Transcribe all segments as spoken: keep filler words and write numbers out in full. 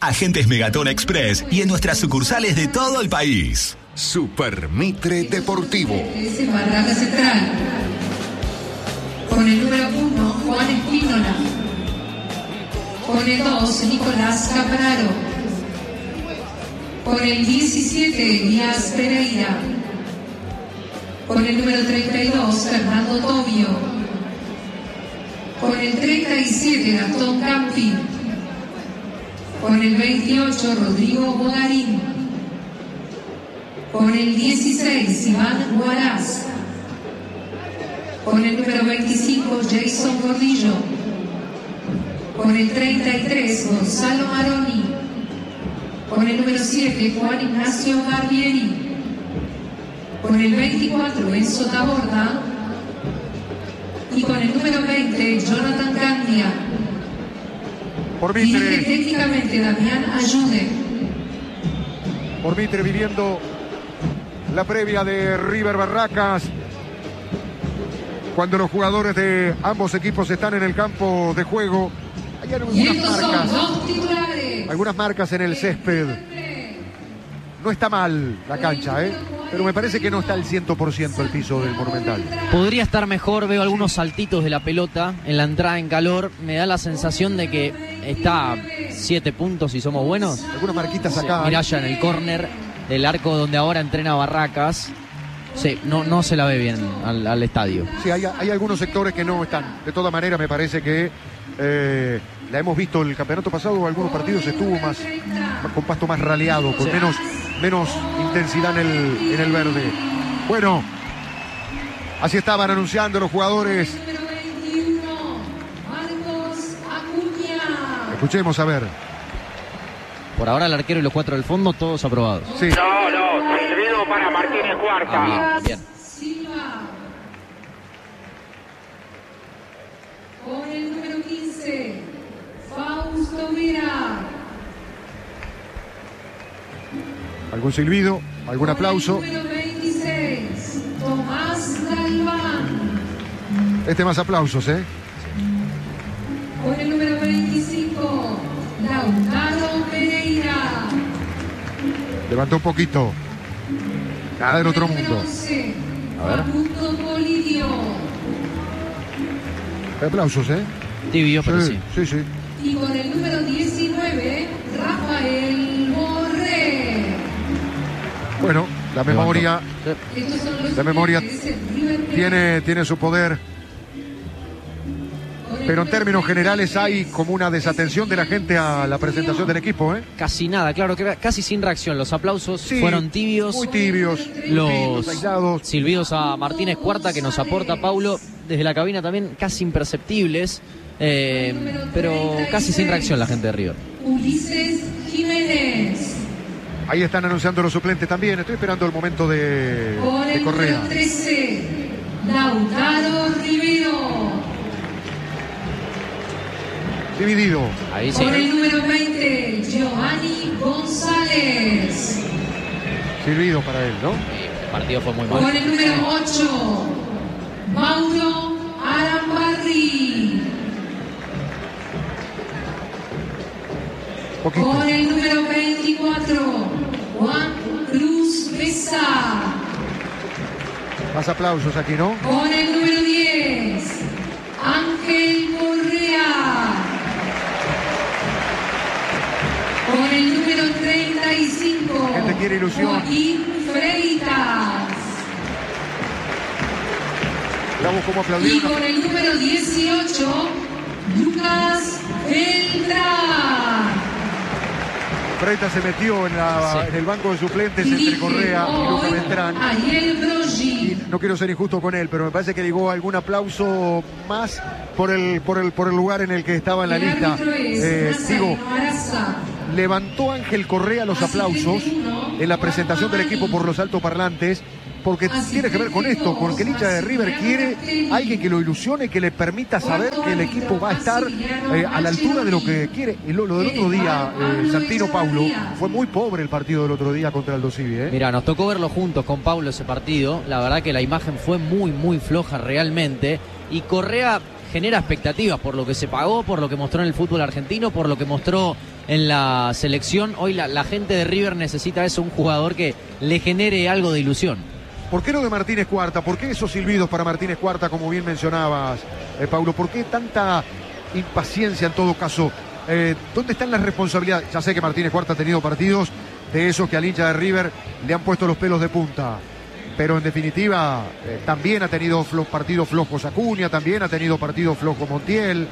Agentes Megatón Express y en nuestras sucursales de todo el país. Super Mitre Deportivo. Es en Barraca Central. Con el número uno, Juan Espínola. Con el dos, Nicolás Capraro. Con el diecisiete, Díaz Pereira. Con el número treinta y dos, Fernando Tobio. Con el treinta y siete, Gastón Campi. Con el veintiocho, Rodrigo Bogarín. Con el dieciséis, Iván Huaraz. Con el número veinticinco, Jason Gordillo. Con el treinta y tres, Gonzalo Maroni. Con el número siete, Juan Ignacio Barbieri. Con el veinticuatro, Enzo Taborda. Y con el número veinte, Jonathan Candia. Por Mitre. Dirige técnicamente Damián Ayude. Por Mitre viviendo la previa de River Barracas. Cuando los jugadores de ambos equipos están en el campo de juego. Hay algunas marcas. Algunas marcas en el césped. No está mal la cancha, ¿eh? Pero me parece que no está al cien por ciento el piso del Monumental. Podría estar mejor, veo algunos saltitos de la pelota en la entrada en calor. Me da la sensación de que está siete puntos y somos buenos. Algunas marquitas acá. Sí, mirá ya en el córner del arco donde ahora entrena Barracas. Sí, no, no se la ve bien al, al estadio. Sí, hay, hay algunos sectores que no están. De todas maneras, me parece que eh, la hemos visto el campeonato pasado. Algunos partidos estuvo más, más con pasto más raleado, con sí. menos, menos intensidad en el, en el verde. Bueno, así estaban anunciando los jugadores. Escuchemos a ver. Por ahora el arquero y los cuatro del fondo, todos aprobados. Sí. No, no, servido para Martínez Cuarta. Ah, bien, bien. Silva. Con el número quince, Fausto Vera. ¿Algún silbido? ¿Algún aplauso? Con el número veintiséis, Tomás Galván. Este más aplausos, ¿eh? Con el número veinticinco, Lautaro Pereira. Levantó un poquito. Nada del otro mundo. once, A ver. Facundo Polidio. Aplausos, ¿eh? Tibio, pero sí. Sí, sí. Y con el número diecinueve, Rafael Borré. Bueno, la memoria, Estos son los la memoria suplentes, el River Plate. tiene, tiene su poder. Pero en términos generales hay como una desatención de la gente a la presentación del equipo, ¿eh? Casi nada, claro, que casi sin reacción. Los aplausos Sí, fueron tibios. Muy tibios. Los aislados. silbidos a Martínez Cuarta que nos aporta Paulo desde la cabina también casi imperceptibles, eh, pero casi sin reacción la gente de River. Ulises Jiménez. Ahí están anunciando los suplentes también. Estoy esperando el momento de, Por de el Correa. número trece, Lautaro Rivero. Dividido. Ahí sí. Por el número veinte, Giovanni González. Silbido para él, ¿no? El partido fue muy Por mal. el número ocho, Mauro Arambarri. Poquito. Por el número veinticuatro, Juan Cruz Mesa. Más aplausos aquí, ¿no? Con el número diez, Ángel Correa. Con el número treinta y cinco, Gente quiere ilusión. Joaquín Freitas. Veamos cómo Y aplaudieron. con el número dieciocho, Lucas Beltrán. Freitas se metió en, la, Sí. en el banco de suplentes entre Correa y Luca Beltrán. Ariel Brogi. No quiero ser injusto con él, pero me parece que llegó algún aplauso más por el, por el, por el lugar en el que estaba en la El lista. árbitro es Eh, Nazareno digo, Araza. levantó Ángel Correa los aplausos en la presentación del equipo por los altoparlantes, porque tiene que ver con esto, porque el hincha de River quiere alguien que lo ilusione, que le permita saber que el equipo va a estar eh, a la altura de lo que quiere. Y lo, lo del otro día, eh, Santino Paulo, fue muy pobre el partido del otro día contra el Aldosivi, ¿eh? Mira, nos tocó verlo juntos con Paulo ese partido. La verdad que la imagen fue muy, muy floja realmente. Y Correa genera expectativas por lo que se pagó, por lo que mostró en el fútbol argentino, por lo que mostró en la selección. Hoy la, la gente de River necesita eso, un jugador que le genere algo de ilusión. ¿Por qué lo de Martínez Cuarta? ¿Por qué esos silbidos para Martínez Cuarta, como bien mencionabas, eh, Paulo? ¿Por qué tanta impaciencia en todo caso? Eh, ¿Dónde están las responsabilidades? Ya sé que Martínez Cuarta ha tenido partidos de esos que al hincha de River le han puesto los pelos de punta, pero en definitiva eh, también ha tenido flo- partidos flojos Acuña, también ha tenido partidos flojos Montiel.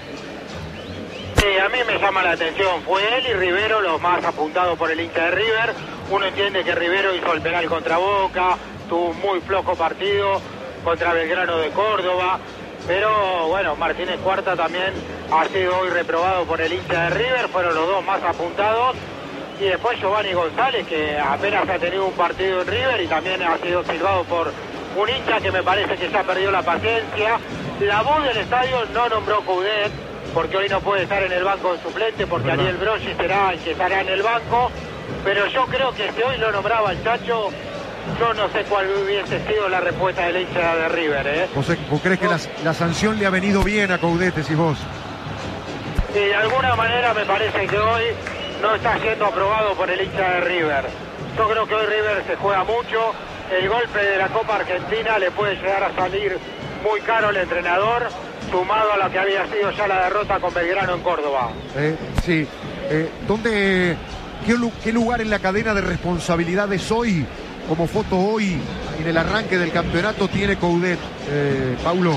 Sí, a mí me llama la atención, fue él y Rivero los más apuntados por el hincha de River. Uno entiende que Rivero hizo el penal contra Boca, tuvo un muy flojo partido contra Belgrano de Córdoba, pero bueno, Martínez Cuarta también ha sido hoy reprobado por el hincha de River, fueron los dos más apuntados. Y después Giovanni González, que apenas ha tenido un partido en River y también ha sido silbado por un hincha que me parece que ya perdió la paciencia. La voz del estadio no nombró Coudet, porque hoy no puede estar en el banco de suplente, porque Ariel Broggi será el que estará en el banco. Pero yo creo que si hoy lo nombraba el Chacho, yo no sé cuál hubiese sido la respuesta del hincha de River. ¿eh? ¿Vos, vos crees que la, la sanción le ha venido bien a Coudet, decís vos? Y de alguna manera me parece que hoy no está siendo aprobado por el hincha de River. Yo creo que hoy River se juega mucho. El golpe de la Copa Argentina le puede llegar a salir muy caro al entrenador, sumado a lo que había sido ya la derrota con Belgrano en Córdoba. Eh, sí. Eh, ¿Dónde, qué, qué lugar en la cadena de responsabilidades hoy, como foto hoy, en el arranque del campeonato, tiene Coudet, eh, Paulo?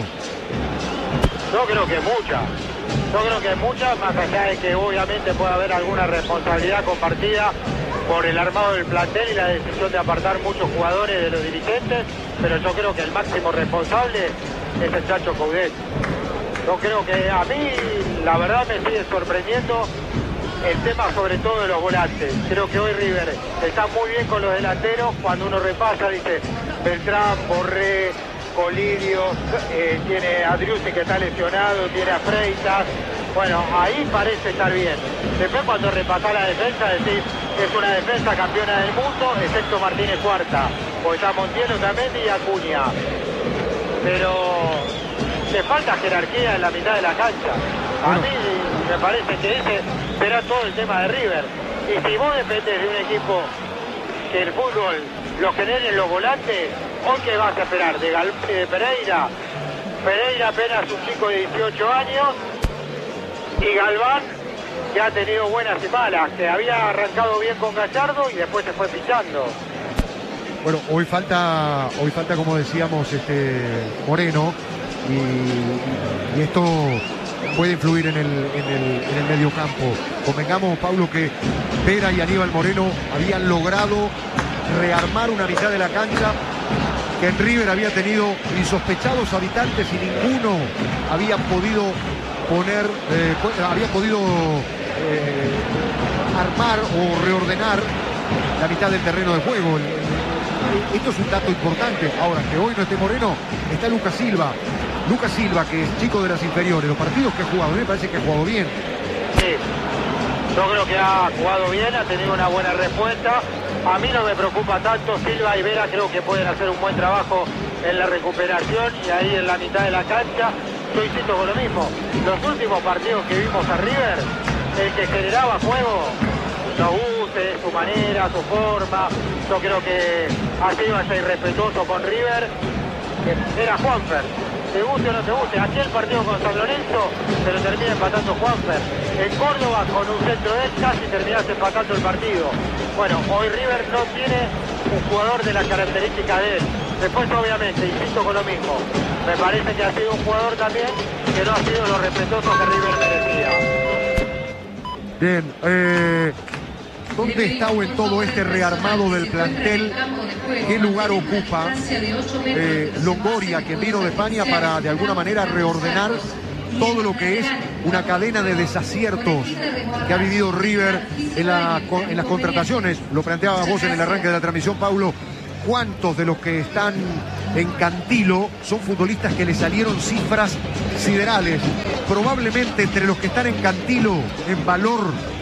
Yo creo que mucha. Yo creo que muchas, más allá de que obviamente puede haber alguna responsabilidad compartida por el armado del plantel y la decisión de apartar muchos jugadores de los dirigentes, pero yo creo que el máximo responsable es el Chacho Coudet. Yo creo que a mí, la verdad, me sigue sorprendiendo el tema sobre todo de los volantes. Creo que hoy River está muy bien con los delanteros. Cuando uno repasa, dice Beltrán, Borré, Colidio, eh, tiene a Driussi que está lesionado, tiene a Freitas. Bueno, ahí parece estar bien. Después cuando repasás la defensa decís, es una defensa campeona del mundo, excepto Martínez Cuarta, o está Montiel, Otamendi y Acuña. Pero le falta jerarquía en la mitad de la cancha. A mí me parece que ese será todo el tema de River. Y si vos dependés de un equipo que el fútbol lo genere en los volantes, ¿hoy qué vas a esperar? De, Gal de Pereira. Pereira apenas un chico de dieciocho años. Y Galván, que ha tenido buenas y malas, que había arrancado bien con Gallardo y después se fue fichando. Bueno, hoy falta, hoy falta como decíamos, este Moreno, y, y esto puede influir en el, en el, en el medio campo. Convengamos, Pablo, que Vera y Aníbal Moreno habían logrado rearmar una mitad de la cancha que en River había tenido insospechados habitantes y ninguno había podido poner, eh, había podido eh, armar o reordenar la mitad del terreno de juego. Esto es un dato importante. Ahora, que hoy no esté Moreno, está Lucas Silva. Lucas Silva, que es chico de las inferiores, los partidos que ha jugado, me parece que ha jugado bien. Sí, yo creo que ha jugado bien, ha tenido una buena respuesta. A mí no me preocupa tanto. Silva y Vera creo que pueden hacer un buen trabajo en la recuperación y ahí en la mitad de la cancha. Yo insisto con lo mismo, los últimos partidos que vimos a River, el que generaba juego, lo use, su manera, su forma, yo creo que ha sido hasta irrespetuoso con River, era Juanfer. Te guste o no te guste, aquí el partido con San Lorenzo se lo termina empatando Juanfer. En Córdoba con un centro de él casi terminaste empatando el partido. Bueno, hoy River no tiene un jugador de las características de él. Después obviamente, insisto con lo mismo, me parece que ha sido un jugador también que no ha sido lo respetuoso que River merecía. Bien, eh, ¿dónde está en todo este rearmado del plantel? ¿Qué lugar ocupa eh, Longoria, que vino de España para de alguna manera reordenar todo lo que es una cadena de desaciertos que ha vivido River en, la, en las contrataciones? Lo planteabas vos en el arranque de la transmisión, Paulo. ¿Cuántos de los que están en Cantilo son futbolistas que le salieron cifras siderales? Probablemente entre los que están en Cantilo en valor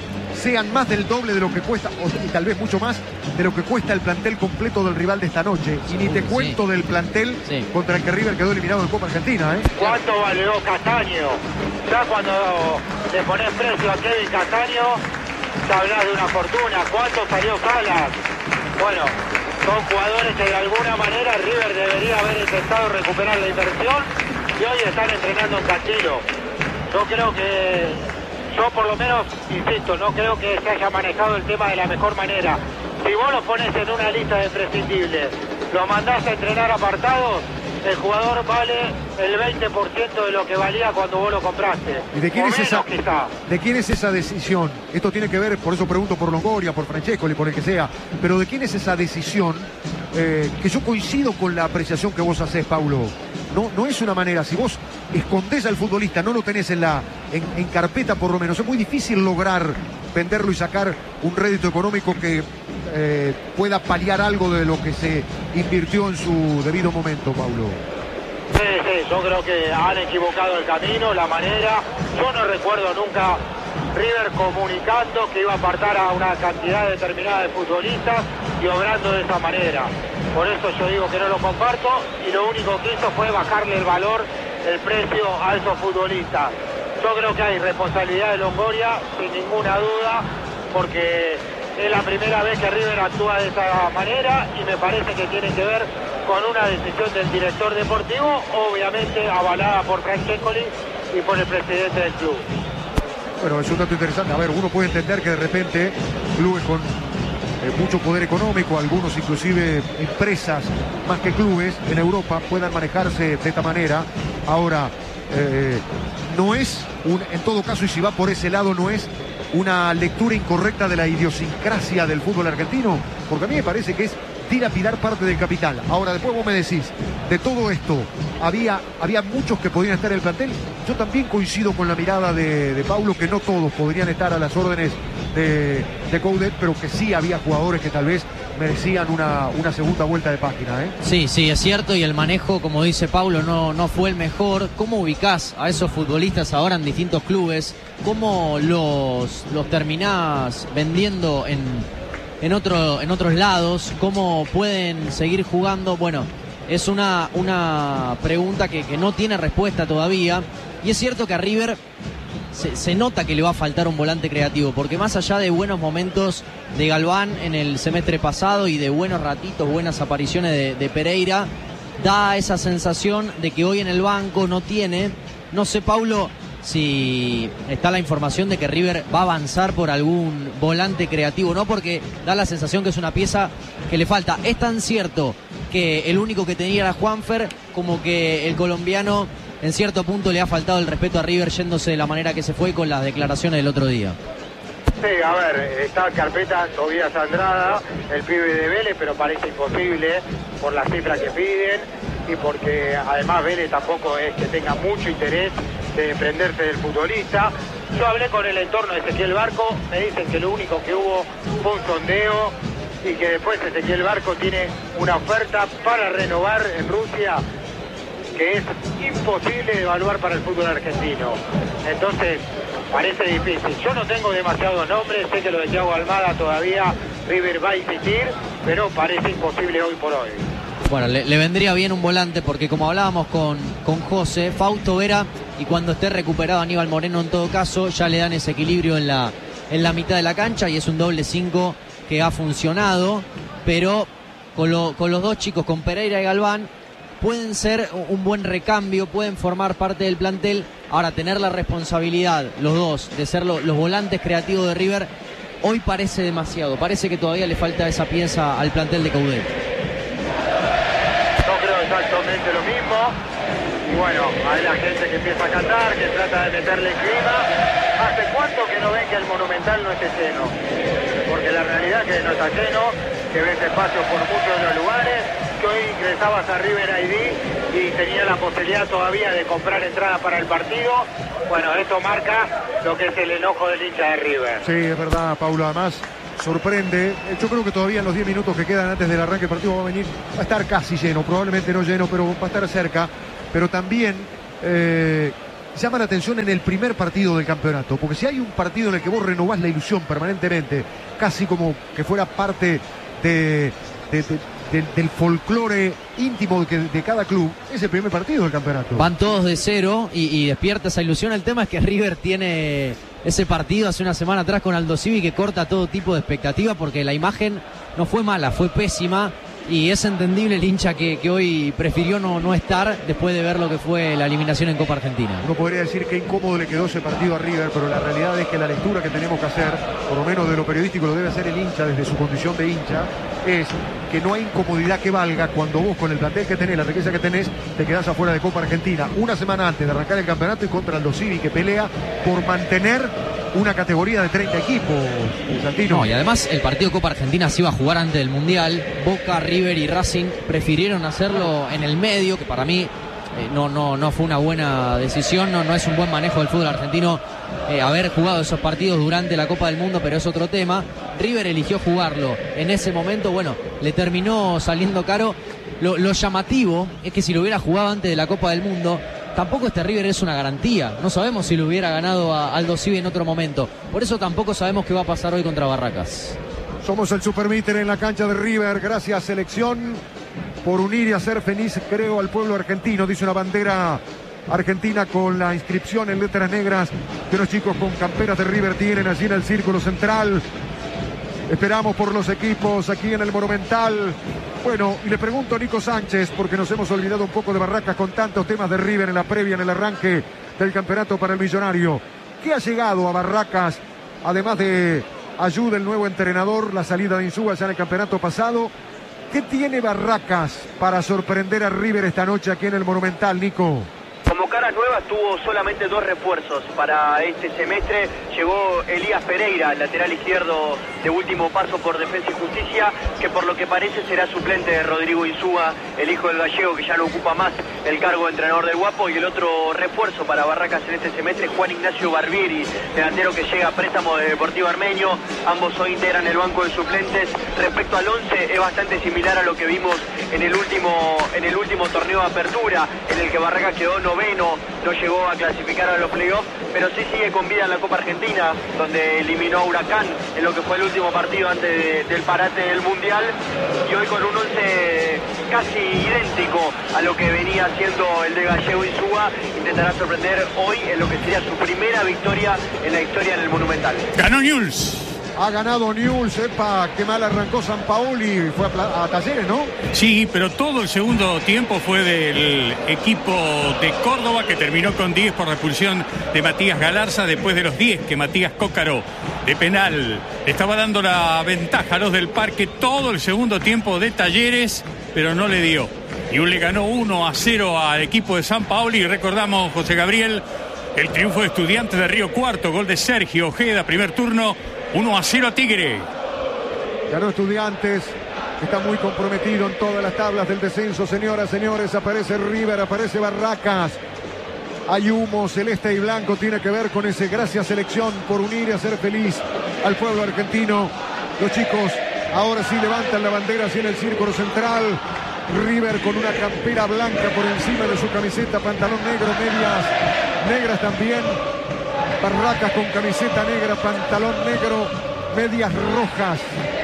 sean más del doble de lo que cuesta, o, y tal vez mucho más de lo que cuesta el plantel completo del rival de esta noche. Y ni te cuento sí. del plantel sí. contra el que River quedó eliminado en Copa Argentina, ¿eh? ¿Cuánto valió Castaño? Ya cuando le pones precio a Kevin Castaño, ya hablas de una fortuna. ¿Cuánto salió Salas? Bueno, son jugadores que de alguna manera River debería haber intentado recuperar la inversión y hoy están entrenando en Cantilo. Yo creo que, yo por lo menos, insisto, no creo que se haya manejado el tema de la mejor manera. Si vos lo pones en una lista de prescindibles, lo mandás a entrenar apartados, el jugador vale el veinte por ciento de lo que valía cuando vos lo compraste. ¿Y de quién, o es menos, esa, quizá. de quién es esa decisión? Esto tiene que ver, por eso pregunto por Longoria, por Francescoli, por el que sea, pero ¿de quién es esa decisión? Eh, que yo coincido con la apreciación que vos hacés, Paulo. No, no es una manera, si vos escondés al futbolista, no lo tenés en, la, en, en carpeta por lo menos, es muy difícil lograr venderlo y sacar un rédito económico que eh, pueda paliar algo de lo que se invirtió en su debido momento, Paulo. Sí, sí, yo creo que han equivocado el camino, la manera. Yo no recuerdo nunca River comunicando que iba a apartar a una cantidad determinada de futbolistas y obrando de esa manera. Por eso yo digo que no lo comparto y lo único que hizo fue bajarle el valor, el precio a esos futbolistas. Yo creo que hay responsabilidad de Longoria, sin ninguna duda, porque es la primera vez que River actúa de esa manera y me parece que tiene que ver con una decisión del director deportivo, obviamente avalada por Francescoli y por el presidente del club. Bueno, es un dato interesante. A ver, uno puede entender que de repente clubes con eh, mucho poder económico, algunos inclusive empresas más que clubes en Europa puedan manejarse de esta manera. Ahora, eh, no es, un, en todo caso, y si va por ese lado, no es una lectura incorrecta de la idiosincrasia del fútbol argentino, porque a mí me parece que es dilapidar parte del capital. Ahora, después vos me decís, de todo esto, había, había muchos que podían estar en el plantel. Yo también coincido con la mirada de, de Paulo, que no todos podrían estar a las órdenes de, de Coudet, pero que sí había jugadores que tal vez merecían una, una segunda vuelta de página, ¿eh? Sí, sí, es cierto, y el manejo, como dice Paulo, no, no fue el mejor. ¿Cómo ubicás a esos futbolistas ahora en distintos clubes? ¿Cómo los, los terminás vendiendo en, en, otro, en otros lados? ¿Cómo pueden seguir jugando? Bueno, es una, una pregunta que, que no tiene respuesta todavía. Y es cierto que a River se, se nota que le va a faltar un volante creativo, porque más allá de buenos momentos de Galván en el semestre pasado y de buenos ratitos, buenas apariciones de, de Pereira, da esa sensación de que hoy en el banco no tiene. No sé, Paulo, si está la información de que River va a avanzar por algún volante creativo, ¿no? Porque da la sensación que es una pieza que le falta. Es tan cierto que el único que tenía era Juanfer, como que el colombiano en cierto punto le ha faltado el respeto a River yéndose de la manera que se fue con las declaraciones del otro día. Sí, a ver, está en carpeta Tobías Andrada, el pibe de Vélez, pero parece imposible por las cifras que piden y porque además Vélez tampoco es que tenga mucho interés de desprenderse del futbolista. Yo hablé con el entorno de Ezequiel Barco, me dicen que lo único que hubo fue un sondeo y que después Ezequiel Barco tiene una oferta para renovar en Rusia que es imposible de evaluar para el fútbol argentino. Entonces, parece difícil. Yo no tengo demasiados nombres, sé que lo de Thiago Almada todavía River va a insistir, pero parece imposible hoy por hoy. Bueno, le, le vendría bien un volante porque como hablábamos con, con José, Fausto Vera, y cuando esté recuperado Aníbal Moreno en todo caso, ya le dan ese equilibrio en la, en la mitad de la cancha y es un doble cinco que ha funcionado, pero con, lo, con los dos chicos, con Pereira y Galván, pueden ser un buen recambio, pueden formar parte del plantel. Ahora, tener la responsabilidad, los dos, de ser lo, los volantes creativos de River, hoy parece demasiado. Parece que todavía le falta esa pieza al plantel de Coudet. Yo creo exactamente lo mismo. Y bueno, hay la gente que empieza a cantar, que trata de meterle clima. ¿Hace cuánto que no ven que el Monumental no esté lleno? Porque la realidad es que no está lleno, que ves espacio por muchos de los lugares. Hoy ingresabas a River I D y tenía la posibilidad todavía de comprar entrada para el partido. Bueno, esto marca lo que es el enojo del hincha de River. Sí, es verdad, Paulo, además sorprende. Yo creo que todavía en los diez minutos que quedan antes del arranque del partido va a venir, va a estar casi lleno, probablemente no lleno, pero va a estar cerca. Pero también eh, llama la atención en el primer partido del campeonato, porque si hay un partido en el que vos renovás la ilusión permanentemente, casi como que fuera parte de, de, de, de, del folclore íntimo de, de cada club, es el primer partido del campeonato. Van todos de cero y, y despierta esa ilusión. El tema es que River tiene ese partido hace una semana atrás con Aldo Civi que corta todo tipo de expectativa, porque la imagen no fue mala, fue pésima. Y es entendible el hincha que, que hoy prefirió no, no estar después de ver lo que fue la eliminación en Copa Argentina. Uno podría decir que incómodo le quedó ese partido a River, pero la realidad es que la lectura que tenemos que hacer, por lo menos de lo periodístico, lo debe hacer el hincha desde su condición de hincha, es que no hay incomodidad que valga cuando vos, con el plantel que tenés, la riqueza que tenés, te quedás afuera de Copa Argentina una semana antes de arrancar el campeonato y contra Aldo Civi, que pelea por mantener una categoría de treinta equipos, Santino. No, y además el partido Copa Argentina se iba a jugar antes del Mundial. Boca, River y Racing prefirieron hacerlo en el medio, que para mí eh, no, no, no fue una buena decisión, no, no es un buen manejo del fútbol argentino eh, haber jugado esos partidos durante la Copa del Mundo, pero es otro tema. River eligió jugarlo en ese momento, bueno, le terminó saliendo caro. Lo, lo llamativo es que si lo hubiera jugado antes de la Copa del Mundo, tampoco este River es una garantía. No sabemos si lo hubiera ganado a Aldo Civi en otro momento. Por eso tampoco sabemos qué va a pasar hoy contra Barracas. Somos el Supermíter en la cancha de River. Gracias, selección, por unir y hacer feliz, creo, al pueblo argentino. Dice una bandera argentina con la inscripción en letras negras que los chicos con camperas de River tienen allí en el círculo central. Esperamos por los equipos aquí en el Monumental. Bueno, y le pregunto a Nico Sánchez, porque nos hemos olvidado un poco de Barracas con tantos temas de River en la previa, en el arranque del campeonato para el Millonario. ¿Qué ha llegado a Barracas, además de ayuda el nuevo entrenador, la salida de Insúa ya en el campeonato pasado? ¿Qué tiene Barracas para sorprender a River esta noche aquí en el Monumental, Nico? Como caras nuevas tuvo solamente dos refuerzos para este semestre. Llegó Elías Pereira, lateral izquierdo de último paso por Defensa y Justicia, que por lo que parece será suplente de Rodrigo Insúa, el hijo del gallego, que ya no ocupa más el cargo de entrenador del Guapo. Y el otro refuerzo para Barracas en este semestre, Juan Ignacio Barbieri, delantero que llega a préstamo de Deportivo Armenio. Ambos hoy integran el banco de suplentes. Respecto al once, es bastante similar a lo que vimos en el último, en el último torneo de apertura, en el que Barracas quedó noveno, no llegó a clasificar a los playoffs, pero sí sigue con vida en la Copa Argentina, donde eliminó a Huracán en lo que fue el último partido antes de, del parate del Mundial, y hoy con un once casi idéntico a lo que venía haciendo el de Gallego Insúa, intentará sorprender hoy en lo que sería su primera victoria en la historia en el Monumental. Ganó Newell's. Ha ganado Newell's, epa, qué mal arrancó Sampaoli, fue a, a Talleres, ¿no? Sí, pero todo el segundo tiempo fue del equipo de Córdoba, que terminó con diez por la expulsión de Matías Galarza, después de los diez que Matías Cócaro de penal le estaba dando la ventaja a los del Parque todo el segundo tiempo de Talleres, pero no le dio. Newell's le ganó uno a cero al equipo de Sampaoli, y recordamos, José Gabriel, el triunfo de Estudiantes de Río Cuarto, gol de Sergio Ojeda, primer turno, uno a cero a Tigre. Ganó Estudiantes, está muy comprometido en todas las tablas del descenso, señoras, señores. Aparece River, aparece Barracas. Hay humo celeste y blanco, tiene que ver con ese gracias, selección, por unir y hacer feliz al pueblo argentino. Los chicos ahora sí levantan la bandera así en el círculo central. River con una campera blanca por encima de su camiseta, pantalón negro, medias negras también. Barracas con camiseta negra, pantalón negro, medias rojas.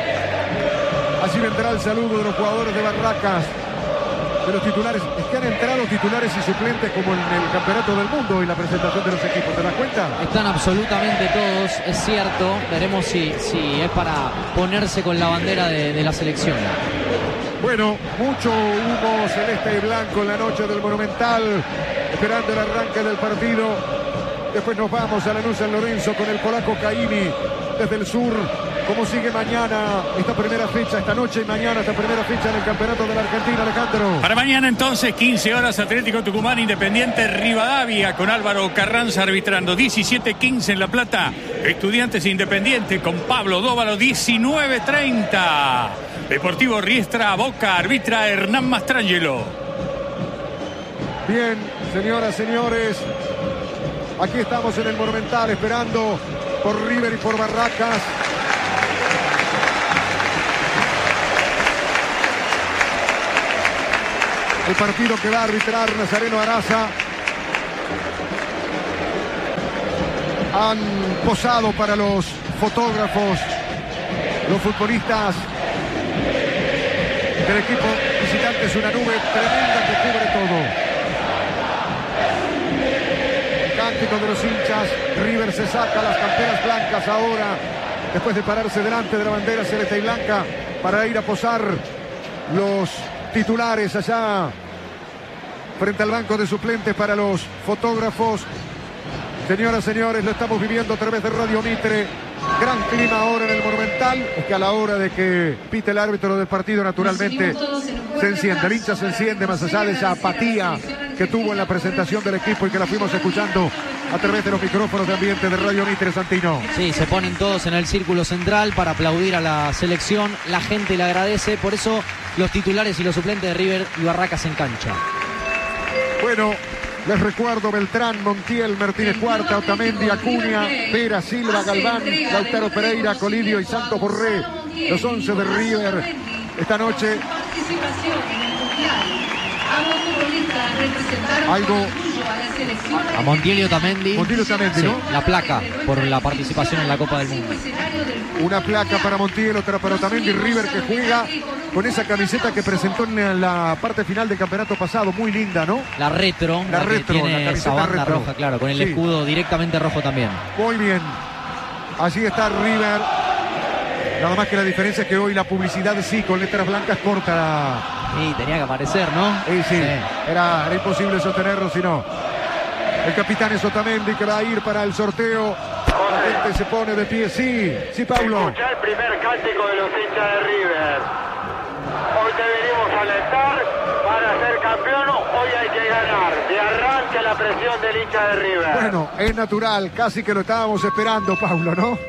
Así vendrá el saludo de los jugadores de Barracas, de los titulares. Es que han entrado titulares y suplentes como en el Campeonato del Mundo y la presentación de los equipos. ¿Te das cuenta? Están absolutamente todos, es cierto. Veremos si, si es para ponerse con la bandera de, de la selección. Bueno, mucho humo celeste y blanco en la noche del Monumental, esperando el arranque del partido. Después nos vamos a Lanús San Lorenzo con el polaco Caini desde el sur. ¿Cómo sigue mañana esta primera fecha, esta noche y mañana esta primera fecha en el Campeonato de la Argentina, Alejandro? Para mañana entonces, quince horas, Atlético Tucumán, Independiente Rivadavia, con Álvaro Carranza arbitrando. diecisiete quince en La Plata, Estudiantes Independiente con Pablo Dóvalo. diecinueve treinta, Deportivo Riestra Boca, arbitra Hernán Mastrangelo. Bien, señoras, señores, aquí estamos en el Monumental esperando por River y por Barracas. El partido que va a arbitrar Nazareno Araza. Han posado para los fotógrafos, los futbolistas del equipo visitante. Es una nube tremenda que cubre todo. Cántico de los hinchas. River se saca las camperas blancas ahora, después de pararse delante de la bandera celeste y blanca para ir a posar los titulares allá frente al banco de suplentes para los fotógrafos. Señoras, señores, lo estamos viviendo a través de Radio Mitre. Gran clima ahora en el Monumental. Es que a la hora de que pite el árbitro del partido, naturalmente se enciende. El hincha se enciende más allá de esa apatía que tuvo en la presentación del equipo y que la fuimos escuchando a través de los micrófonos de ambiente de Radio Mitre, Santino. Sí, se ponen todos en el círculo central para aplaudir a la selección. La gente le agradece. Por eso los titulares y los suplentes de River y Barracas en cancha. Bueno, les recuerdo: Beltrán, Montiel, Martínez Cuarta, Otamendi, Acuña, Vera, Silva, Galván, Lautaro Pereira, Colidio y Santos Borré. Los once de River esta noche. Algo a Montiel y Otamendi. Montiel y Otamendi, ¿no? Sí, la placa por la participación en la Copa del Mundo. Una placa para Montiel, otra para Otamendi. River que juega con esa camiseta que presentó en la parte final del campeonato pasado, muy linda, ¿no? La retro, la, la retro, que tiene la esa banda retro. roja, claro, con el sí. escudo directamente rojo también. Muy bien. Allí está River. Nada más que la diferencia es que hoy la publicidad sí, con letras blancas corta. Sí, tenía que aparecer, ¿no? Sí, sí. sí. Era, era imposible sostenerlo, si no. El capitán es Otamendi, que va a ir para el sorteo. La gente se pone de pie. Sí, sí, Paulo. Escuchá el primer cántico de los hinchas de River. Hoy te venimos a alentar para ser campeón. Hoy hay que ganar. De arranque la presión del hincha de River. Bueno, es natural. Casi que lo estábamos esperando, Paulo, ¿no?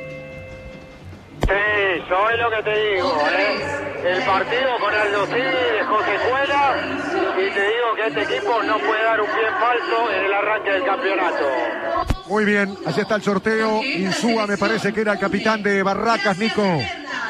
Sí, yo es lo que te digo, ¿eh? El partido con Aldo Civi dejó secuela y te digo que este equipo no puede dar un pie en falso en el arranque del campeonato. Muy bien, allí está el sorteo. Insúa me parece que era el capitán de Barracas, Nico.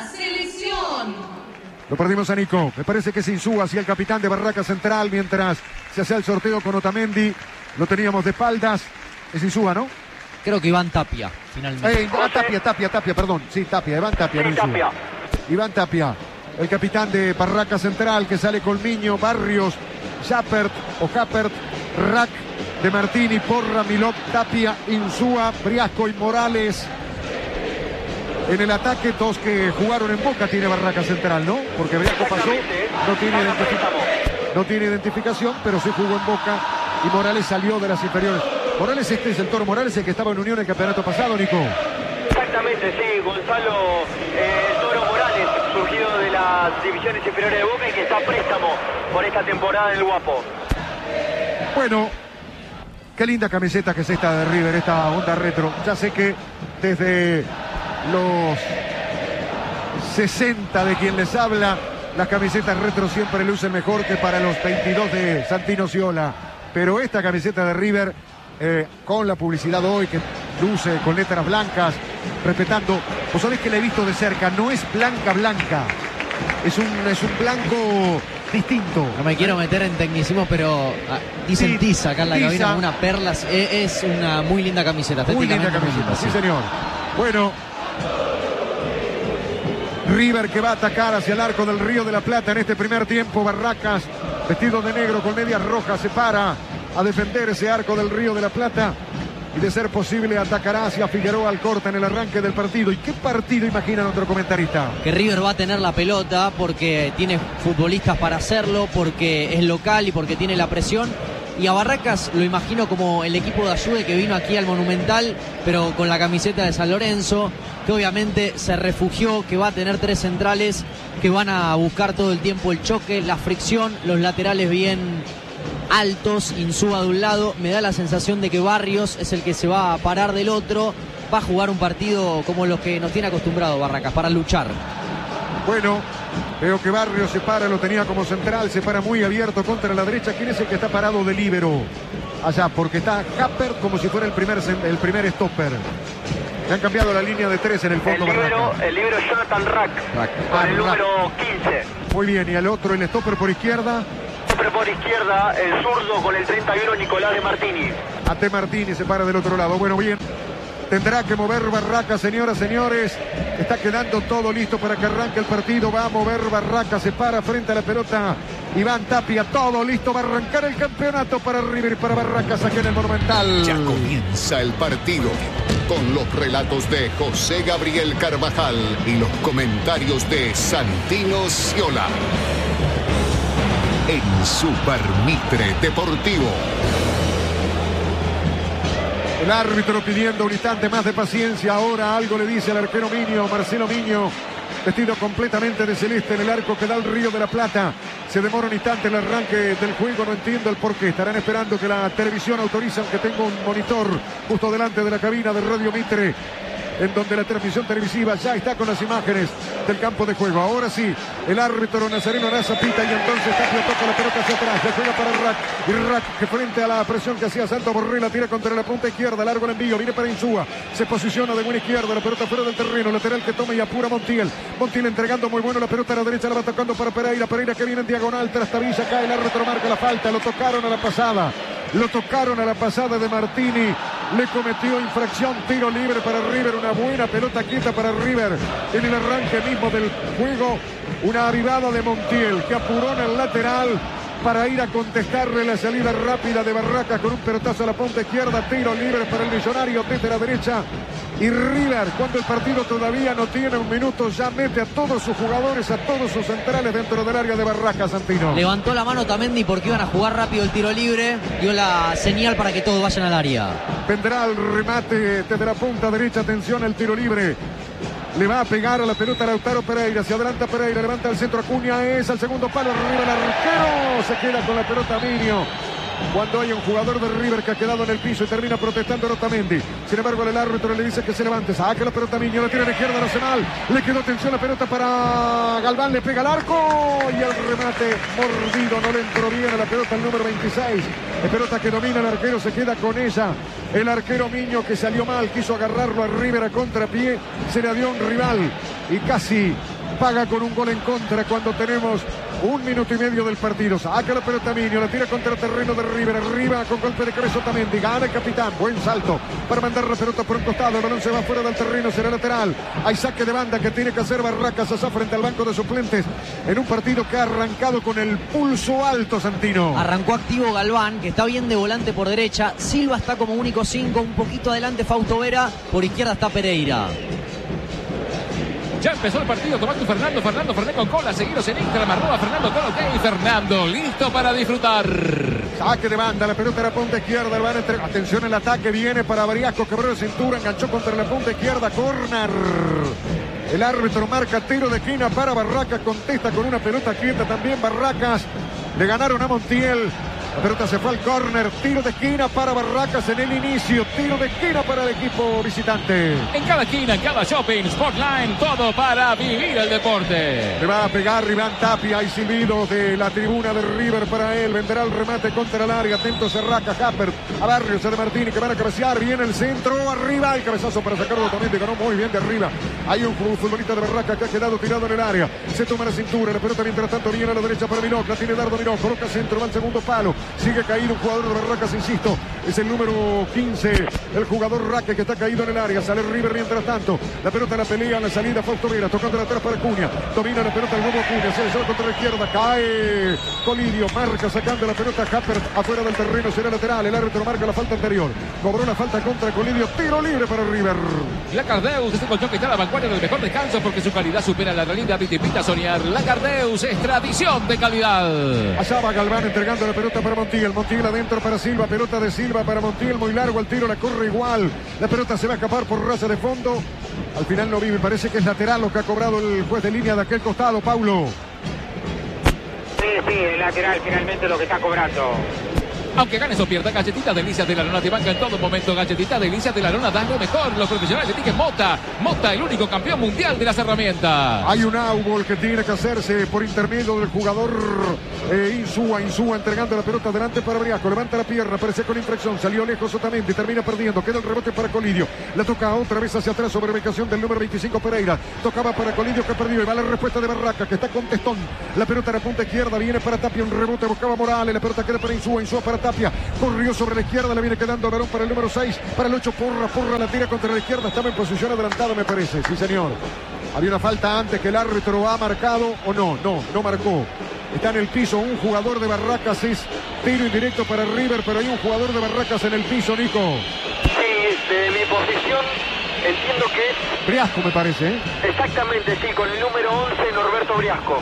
Lo perdimos a Nico. Me parece que es Insúa, así el capitán de Barracas Central, mientras se hacía el sorteo con Otamendi. Lo teníamos de espaldas. Es Insúa, ¿no? Creo que Iván Tapia, finalmente. Eh, ah, Tapia, Tapia, Tapia, perdón. Sí, Tapia, Iván Tapia. Sí, no Tapia. Iván Tapia, el capitán de Barracas Central, que sale Colmiño, Barrios, Jappert o Jappert, Rack, De Martini, Porra, Milot, Tapia, Insúa, Briasco y Morales. En el ataque, dos que jugaron en Boca tiene Barracas Central, ¿no? Porque Briasco pasó, no tiene, identific- no tiene identificación, pero sí jugó en Boca y Morales salió de las inferiores. Morales, este es el Toro Morales, el que estaba en Unión el campeonato pasado, Nico. Exactamente, sí, Gonzalo eh, Toro Morales, surgido de las divisiones inferiores de Boca y que está a préstamo por esta temporada del Guapo. Bueno, qué linda camiseta que es esta de River, esta onda retro. Ya sé que desde los sesenta de quien les habla, las camisetas retro siempre lucen mejor que para los veintidós de Santino Sciola. Pero esta camiseta de River, eh, con la publicidad hoy, que luce con letras blancas, respetando, vos sabés que la he visto de cerca, no es blanca blanca, es un, es un blanco distinto. No me quiero meter en tecnicismo, pero ah, dicen Sí, tiza acá en la tiza. cabina, una perla. Es, es una muy linda camiseta. Muy linda estéticamente muy camiseta, linda, sí señor. Bueno, River que va a atacar hacia el arco del Río de la Plata en este primer tiempo. Barracas, vestido de negro con medias rojas, se para a defender ese arco del Río de la Plata y de ser posible atacará hacia Figueroa Alcorta en el arranque del partido. ¿Y qué partido imagina nuestro comentarista? Que River va a tener la pelota porque tiene futbolistas para hacerlo, porque es local y porque tiene la presión. Y a Barracas lo imagino como el equipo de ayuda que vino aquí al Monumental, pero con la camiseta de San Lorenzo, que obviamente se refugió, que va a tener tres centrales que van a buscar todo el tiempo el choque, la fricción, los laterales bien altos, Insúa de un lado. Me da la sensación de que Barrios es el que se va a parar del otro. Va a jugar un partido como los que nos tiene acostumbrado Barracas, para luchar. Bueno, veo que Barrios se para, lo tenía como central, se para muy abierto contra la derecha. ¿Quién es el que está parado de líbero? Allá, porque está Jappert como si fuera el primer, el primer stopper. Le han cambiado la línea de tres en el fondo. El libero, Barracas. el libero Jonathan Rack, Rack. con Ah, el Rack. número quince. Muy bien, y al otro el stopper por izquierda. Siempre por izquierda, el zurdo con el treinta y uno, Nicolás de Martini. A T. Martínez se para del otro lado. Bueno, bien. Tendrá que mover Barracas, señoras, señores. Está quedando todo listo para que arranque el partido. Va a mover Barracas, se para frente a la pelota. Iván Tapia, todo listo. Va a arrancar el campeonato para River y para Barracas aquí en el Monumental. Ya comienza el partido con los relatos de José Gabriel Carvajal y los comentarios de Santino Sciola. En Super Mitre Deportivo. El árbitro pidiendo un instante más de paciencia. Ahora algo le dice al arquero Miño, Marcelo Miño, vestido completamente de celeste en el arco que da el Río de la Plata. Se demora un instante el arranque del juego, no entiendo el porqué. Estarán esperando que la televisión autorice, aunque tengo un monitor justo delante de la cabina de Radio Mitre, en donde la transmisión televisiva ya está con las imágenes del campo de juego. Ahora sí, el árbitro Nazareno Araza pita y entonces Tapia toca la pelota hacia atrás. Se juega para Rack. Y Rack, que frente a la presión que hacía Santo Borré, tira contra la punta izquierda. Largo el envío, viene para Insúa. Se posiciona de buena izquierda, la pelota fuera del terreno. Lateral que toma y apura Montiel. Montiel entregando muy bueno la pelota a la derecha, la va tocando para Pereira. Pereira que viene en diagonal, trastabilla, cae el árbitro, marca la falta. Lo tocaron a la pasada. Lo tocaron a la pasada de Martini. Le cometió infracción, tiro libre para River. Una buena pelota quieta para River en el arranque mismo del juego. Una avivada de Montiel que apuró en el lateral para ir a contestarle la salida rápida de Barracas con un pelotazo a la punta izquierda. Tiro libre para el Millonario desde la derecha. Y River, cuando el partido todavía no tiene un minuto, ya mete a todos sus jugadores, a todos sus centrales dentro del área de Barracas, Santino. Levantó la mano Tamendi porque iban a jugar rápido el tiro libre. Dio la señal para que todos vayan al área. Vendrá el remate desde la punta derecha. Atención al tiro libre. Le va a pegar a la pelota Lautaro Pereira. Se adelanta Pereira, levanta el centro. Acuña es al segundo palo. Arriba el arquero. Se queda con la pelota Miño. Cuando hay un jugador de River que ha quedado en el piso y termina protestando Otamendi. Sin embargo, el árbitro le dice que se levante. Saca la pelota Miño, la tira a la izquierda Nacional. Le quedó tensión la pelota para Galván. Le pega al arco y el remate mordido. No le entró bien a la pelota el número veintiséis. La pelota que domina el arquero, se queda con ella. El arquero Miño, que salió mal, quiso agarrarlo a River a contrapié. Se le dio un rival y casi paga con un gol en contra cuando tenemos un minuto y medio del partido. Saca la pelota Miño, la tira contra el terreno de River. Arriba con golpe de cabeza Otamendi. Gana el capitán. Buen salto para mandar la pelota por un costado. El balón se va fuera del terreno, será lateral. Hay saque de banda que tiene que hacer Barracas allá frente al banco de suplentes en un partido que ha arrancado con el pulso alto, Santino. Arrancó activo Galván, que está bien de volante por derecha. Silva está como único cinco, un poquito adelante Fausto Vera. Por izquierda está Pereira. Ya empezó el partido, tomando Fernando, Fernando, Fernández con cola, seguidos en Instagram, arroba Fernando con ok, Fernando, listo para disfrutar. Saque de banda, la pelota a la punta izquierda, el van entre... atención, el ataque viene para Briasco, quebró de cintura, enganchó contra la punta izquierda, córner. El árbitro marca tiro de esquina para Barracas, contesta con una pelota quieta también Barracas. Le ganaron a Montiel. La pelota se fue al córner, tiro de esquina para Barracas en el inicio, tiro de esquina para el equipo visitante. En cada esquina, en cada shopping, Sportline, todo para vivir el deporte. Le va a pegar Iván Tapia, hay silbido de la tribuna de River para él, vendrá el remate contra el área, atento Serraca, Happer, a Barrios, a De Martini que van a cabecear, viene el centro, arriba, el cabezazo para sacarlo también, ganó muy bien de arriba. Hay un futbolista de Barracas que ha quedado tirado en el área, se toma la cintura, la pelota mientras tanto viene a la derecha para Minoc, la tiene Dardo Minoc, coloca centro, va al segundo palo. Sigue caído un jugador de Barracas, insisto, es el número quince, el jugador Raque que está caído en el área, sale River mientras tanto, la pelota la pelea en la salida, Fausto Vera, tocando atrás para Acuña, domina la pelota el nuevo Acuña, se le lleva contra la izquierda, cae Colidio, marca sacando la pelota Happer afuera del terreno, será lateral, el árbitro marca la falta anterior, cobró la falta contra Colidio, tiro libre para River. Lacardeus es el colchón que está a la vanguardia del mejor descanso porque su calidad supera la realidad y te invita a soñar. Lacardeus es tradición de calidad. Allá va Galván entregando la pelota para Montiel. Montiel adentro para Silva, pelota de Silva para Montiel, muy largo el tiro, la corre igual. La pelota se va a escapar por raza de fondo. Al final no vive, parece que es lateral lo que ha cobrado el juez de línea de aquel costado, Paulo. Sí, sí, es lateral finalmente lo que está cobrando. Aunque ganes o pierdas, Galletitas Delicias de la Lona te banca en todo momento. Galletitas Delicias de la Lona dan lo mejor. Los profesionales etiqueten Mota. Mota, el único campeón mundial de las herramientas. Hay un outball que tiene que hacerse por intermedio del jugador eh, Insúa. Insúa entregando la pelota adelante para Briasco. Levanta la pierna, aparece con infracción. Salió lejos Otamendi, termina perdiendo. Queda el rebote para Colidio. La toca otra vez hacia atrás sobre ubicación del número veinticinco Pereira. Tocaba para Colidio que perdió. Y va la respuesta de Barracas que está con testón. La pelota a la punta izquierda viene para Tapia. Un rebote buscaba Morales. La pelota queda para Insúa. Insúa para Tapia. Tapia. Corrió sobre la izquierda, le viene quedando el balón para el número seis, para el ocho, Porra, Porra la tira contra la izquierda, estaba en posición adelantada me parece, sí señor. Había una falta antes que el árbitro ha marcado, o no, no, no marcó. Está en el piso un jugador de Barracas, es tiro indirecto para River, pero hay un jugador de Barracas en el piso, Nico. Sí, de mi posición entiendo que es... Briasco me parece, ¿eh? Exactamente, sí, con el número once, Norberto Briasco.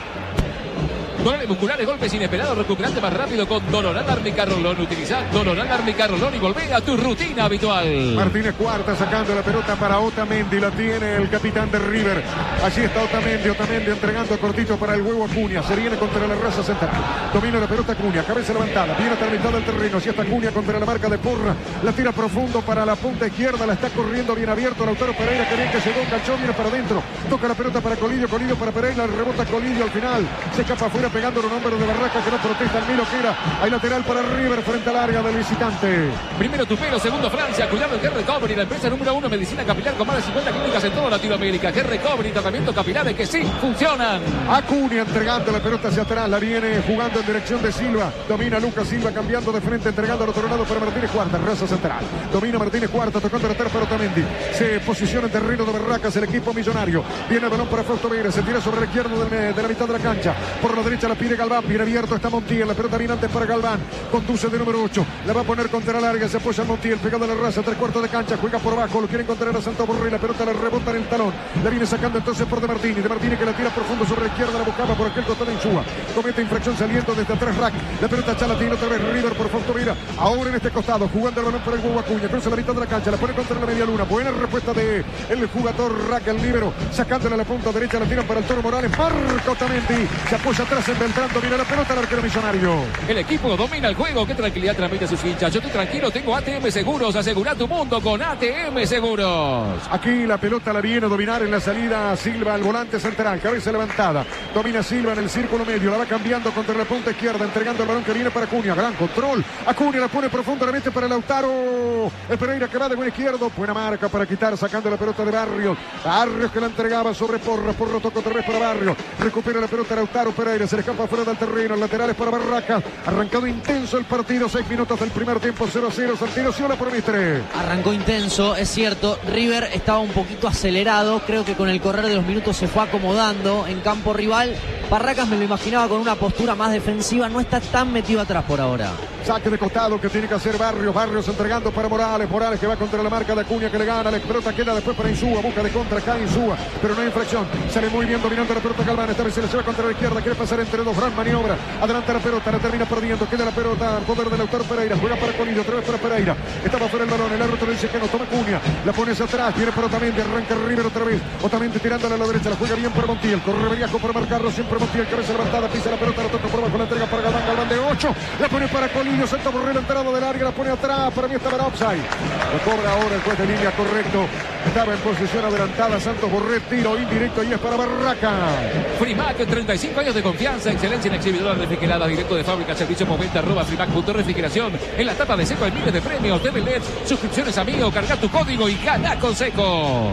Dolores musculares, golpes inesperados, recuperante más rápido con Dolorán Armicarolón. Utiliza Dolorán Armicarolón y volvé a tu rutina habitual. Martínez Cuarta sacando la pelota para Otamendi, la tiene el capitán de River. Allí está Otamendi, Otamendi entregando cortito para el huevo Acuña. Se viene contra la raza central. Domina la pelota Acuña, cabeza levantada, viene hasta la mitad del terreno. Así está Acuña contra la marca de Porra. La tira profundo para la punta izquierda, la está corriendo bien abierto Lautaro Pereira, que bien que llegó, cachó, viene para adentro. Toca la pelota para Colidio, Colidio para Pereira, rebota Colidio al final. Se escapa afuera pegando los nombres de Barracas que no protesta el Milo Quera. Hay lateral para River frente al área del visitante. Primero Tupelo, segundo Francia. Cuidado el G-Recovery, la empresa número uno, medicina capilar con más de cincuenta clínicas en toda Latinoamérica. G-Recovery, tratamientos capilares que sí funcionan. Acuña entregando la pelota hacia atrás, la viene jugando en dirección de Silva. Domina Lucas Silva cambiando de frente, entregando al otro lado para Martínez Cuarta, raza central. Domina Martínez Cuarta, tocando la tercera para Otamendi. Se posiciona en terreno de Barracas el equipo millonario. Viene el balón para Fausto Vera, se tira sobre la izquierda de, de la mitad de la cancha. Por la derecha la pide Galván, viene abierto, está Montiel, la pelota viene antes para Galván, conduce de número ocho, la va a poner contra la larga, se apoya Montiel, pegado a la raza, tres cuartos de cancha, juega por abajo, lo quiere encontrar a Santo Borré, la pelota la rebota en el talón, la viene sacando entonces por De Martini, De Martini que la tira profundo sobre la izquierda, la buscaba por aquel costado de Insúa, comete infracción saliendo desde atrás Rack, la pelota ya la tiene otra vez River por Fausto Vera, ahora en este costado, jugando el balón para el huevo Acuña, cruza la mitad de la cancha, la pone contra la media luna, buena respuesta de el jugador Rack, el líbero, sacándole a la punta derecha, la tiran para el Toro Morales, marca Otamendi, se apoya atrás en Beltrán, domina la pelota al arquero millonario. El equipo domina el juego, qué tranquilidad transmite a sus hinchas. Yo estoy tranquilo, tengo A T M Seguros, asegura tu mundo con A T M Seguros. Aquí la pelota la viene a dominar en la salida Silva al volante central, cabeza levantada, domina Silva en el círculo medio, la va cambiando contra la punta izquierda, entregando el balón que viene para Acuña, gran control, Acuña la pone profundamente para Lautaro, el Pereira que va de buen izquierdo, buena marca para quitar, sacando la pelota de Barrios, Barrios que la entregaba sobre Porra, Porra toca otra vez para Barrios, recupera la pelota Lautaro Pereira, se le escapa fuera del terreno, laterales para Barracas, arrancado intenso el partido, seis minutos del primer tiempo, cero a cero, Santino Ciola por Mistre. Arrancó intenso, es cierto, River estaba un poquito acelerado, creo que con el correr de los minutos se fue acomodando en campo rival. Barracas me lo imaginaba con una postura más defensiva, no está tan metido atrás por ahora. Saque de costado que tiene que hacer Barrios, Barrios entregando para Morales, Morales que va contra la marca de Acuña que le gana, la pelota queda después para Insúa, busca de contra acá Insúa, pero no hay infracción, sale muy bien dominando la pelota Galván, esta vez se le lleva contra la izquierda, quiere pasar entre dos, gran maniobra, adelanta la pelota, la termina perdiendo, queda la pelota, poder de Lautaro Pereira, juega para Colidio, otra vez para Pereira, estaba fuera el balón, el árbitro dice que no, toma Acuña, la pone hacia atrás, viene para Otamendi, arranca River otra vez, Otamendi tirándole a la derecha, la juega bien para Montiel, corre Beriaco para marcarlo, siempre Montiel, cabeza levantada, pisa la pelota, la toca por abajo, la entrega para Galván, Galván de ocho, la pone para Colidio, Santo Borré, la entrada del área, la pone atrás, para mí estaba en offside, lo cobra ahora el juez de línea, correcto, estaba en posición adelantada, Santos Borré, tiro indirecto y es para Barraca. Frimac, treinta y cinco años de confianza, excelencia en exhibidora refrigerada, directo de fábrica, servicio moventa, arroba frimac punto refrigeración, en la tapa de Seco hay miles de premios, T V L E D, suscripciones amigo, carga tu código y gana con Seco.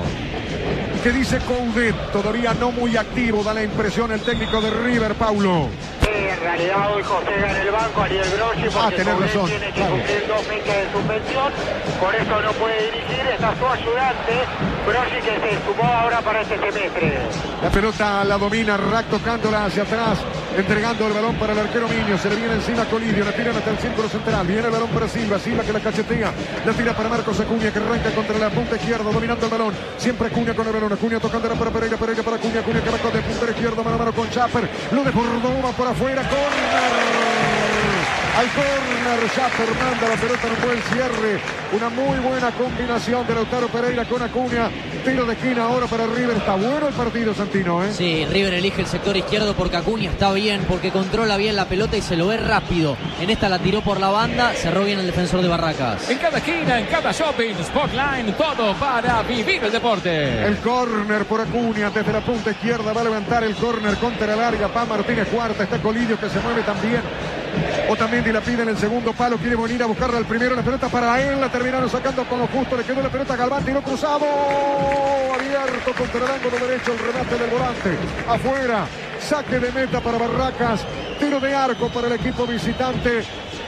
Que dice Coudet, todavía no muy activo, da la impresión el técnico de River, Paulo. Sí, en realidad hoy José en el banco, Ariel Grossi, porque ah, tenés razón, tiene que claro. cumplir dos meses de suspensión, por eso no puede dirigir, está su ayudante, Grossi que se sumó ahora para este semestre. La pelota la domina Rack tocándola hacia atrás, entregando el balón para el arquero Miño, se le viene encima a Colidio, la tiran hasta el círculo central, viene el balón para Silva, Silva que la cachetea, la tira para Marcos Acuña que arranca contra la punta izquierda, dominando el balón, siempre Acuña con el balón, Acuña tocando para Pereira, Pereira para Acuña, Acuña que va con el punta izquierda, mano a mano con Chaper, lo desbordó, va por afuera, córner. Al córner, Chaper manda la pelota, no fue el cierre, una muy buena combinación de Lautaro Pereira con Acuña, tiro de esquina ahora para River, está bueno el partido, Santino, ¿eh? Sí, River elige el sector izquierdo porque Acuña está bien, porque controla bien la pelota y se lo ve rápido. En esta la tiró por la banda, cerró bien el defensor de Barracas. En cada esquina, en cada shopping, Spotline, todo para vivir el deporte. El córner por Acuña, desde la punta izquierda va a levantar el córner contra la larga, pa Martínez Cuarta, está Colidio que se mueve también. Otamendi la pide en el segundo palo, quiere venir a buscarla al primero, la pelota para él, la terminaron sacando con lo justo, le quedó la pelota a Galván, tiro cruzado, abierto contra el ángulo derecho, el remate del volante, afuera, saque de meta para Barracas, tiro de arco para el equipo visitante.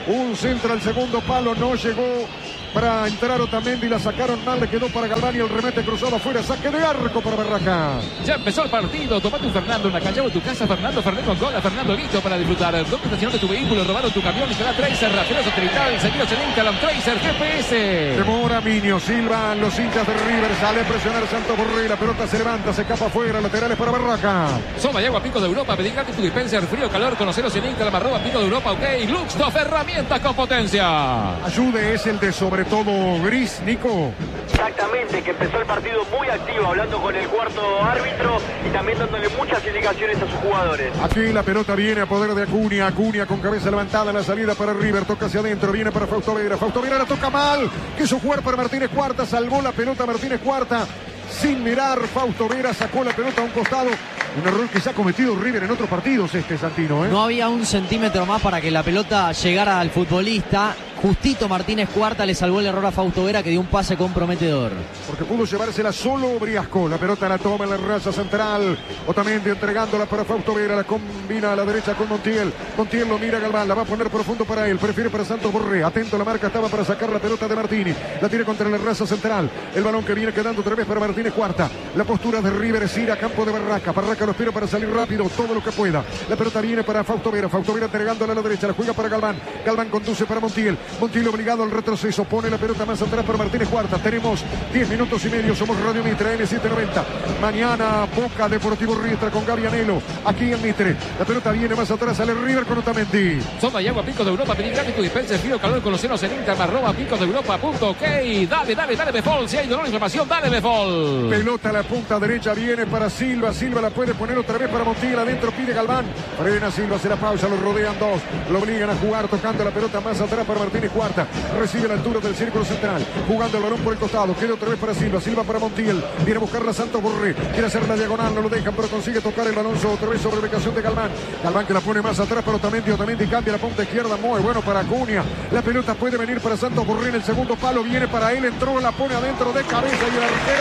Un centro al segundo palo, no llegó para entrar Otamendi, la sacaron mal, le quedó para Galván y el remate cruzado afuera, saque de arco para Barraca. Ya empezó el partido, tomate un Fernando, una calle en tu casa, Fernando, Fernando con gola, Fernando listo para disfrutar. ¿Dónde estacionaste tu vehículo? Robaron tu camión y te da Tracer, rastreo satelital, el seguido Chelinka, la Tracer, G P S. Demora Miño, silban los hinchas de River, sale a presionar Santos Borré, la pelota se levanta, se escapa afuera, laterales para Barraca. Soda y agua Pico de Europa, pedí gratis tu dispenser, frío, calor, conoceros Chelinka, la marroba Pico de Europa, ok, Luxtoff, herramientas con potencia. Ayude es el de sobre todo gris, Nico. Exactamente, que empezó el partido muy activo, hablando con el cuarto árbitro y también dándole muchas indicaciones a sus jugadores. Aquí la pelota viene a poder de Acuña, Acuña con cabeza levantada, la salida para River, toca hacia adentro, viene para Fausto Vera, Fausto Vera la toca mal, quiso jugar para Martínez Cuarta, salvó la pelota Martínez Cuarta, sin mirar, Fausto Vera sacó la pelota a un costado. Un error que se ha cometido River en otros partidos este, Santino, ¿eh? No había un centímetro más para que la pelota llegara al futbolista. Justito Martínez Cuarta le salvó el error a Fausto Vera, que dio un pase comprometedor. Porque pudo llevársela solo Briasco. La pelota la toma en la raza central. Otamendi entregándola para Fausto Vera. La combina a la derecha con Montiel. Montiel lo mira a Galván. La va a poner profundo para él. Prefiere para Santos Borré. Atento, la marca estaba para sacar la pelota de Martini. La tira contra la raza central. El balón que viene quedando otra vez para Martínez Cuarta. La postura de River es ir a campo de Barraca. Barraca lo espera para salir rápido, todo lo que pueda. La pelota viene para Fausto Vera. Fausto Vera entregándola a la derecha. La juega para Galván. Galván conduce para Montiel. Montiel obligado al retroceso. Pone la pelota más atrás para Martínez Cuarta. Tenemos diez minutos y medio. Somos Radio Mitre, M setecientos noventa. Mañana Boca Deportivo Riestra con Gaby Anelo. Aquí en Mitre. La pelota viene más atrás. Sale River con Otamendi. Soda y agua Pico de Europa. Pedí gratis tu dispenser, frío, calor, conoceros en Inter, arroba Pico de Europa punto ok. Dale, dale, dale, Befol. Si hay dolor, inflamación, dale, Befol. Pelota a la punta derecha. Viene para Silva. Silva la puede poner otra vez para Montiel. Adentro pide Galván. Frena Silva, hace la pausa. Lo rodean dos. Lo obligan a jugar tocando la pelota más atrás para Martínez Cuarta. Recibe la altura del círculo central. Jugando el balón por el costado. Queda otra vez para Silva. Silva para Montiel. Viene a buscarla Santos Borré. Quiere hacer la diagonal. No lo dejan, pero consigue tocar el balón otra vez sobre ubicación de Galván. Galván que la pone más atrás para Otamendi. Otamendi cambia la punta izquierda. Muy bueno para Acuña. La pelota puede venir para Santos Borré en el segundo palo. Viene para él. Entró, la pone adentro de cabeza y el arquero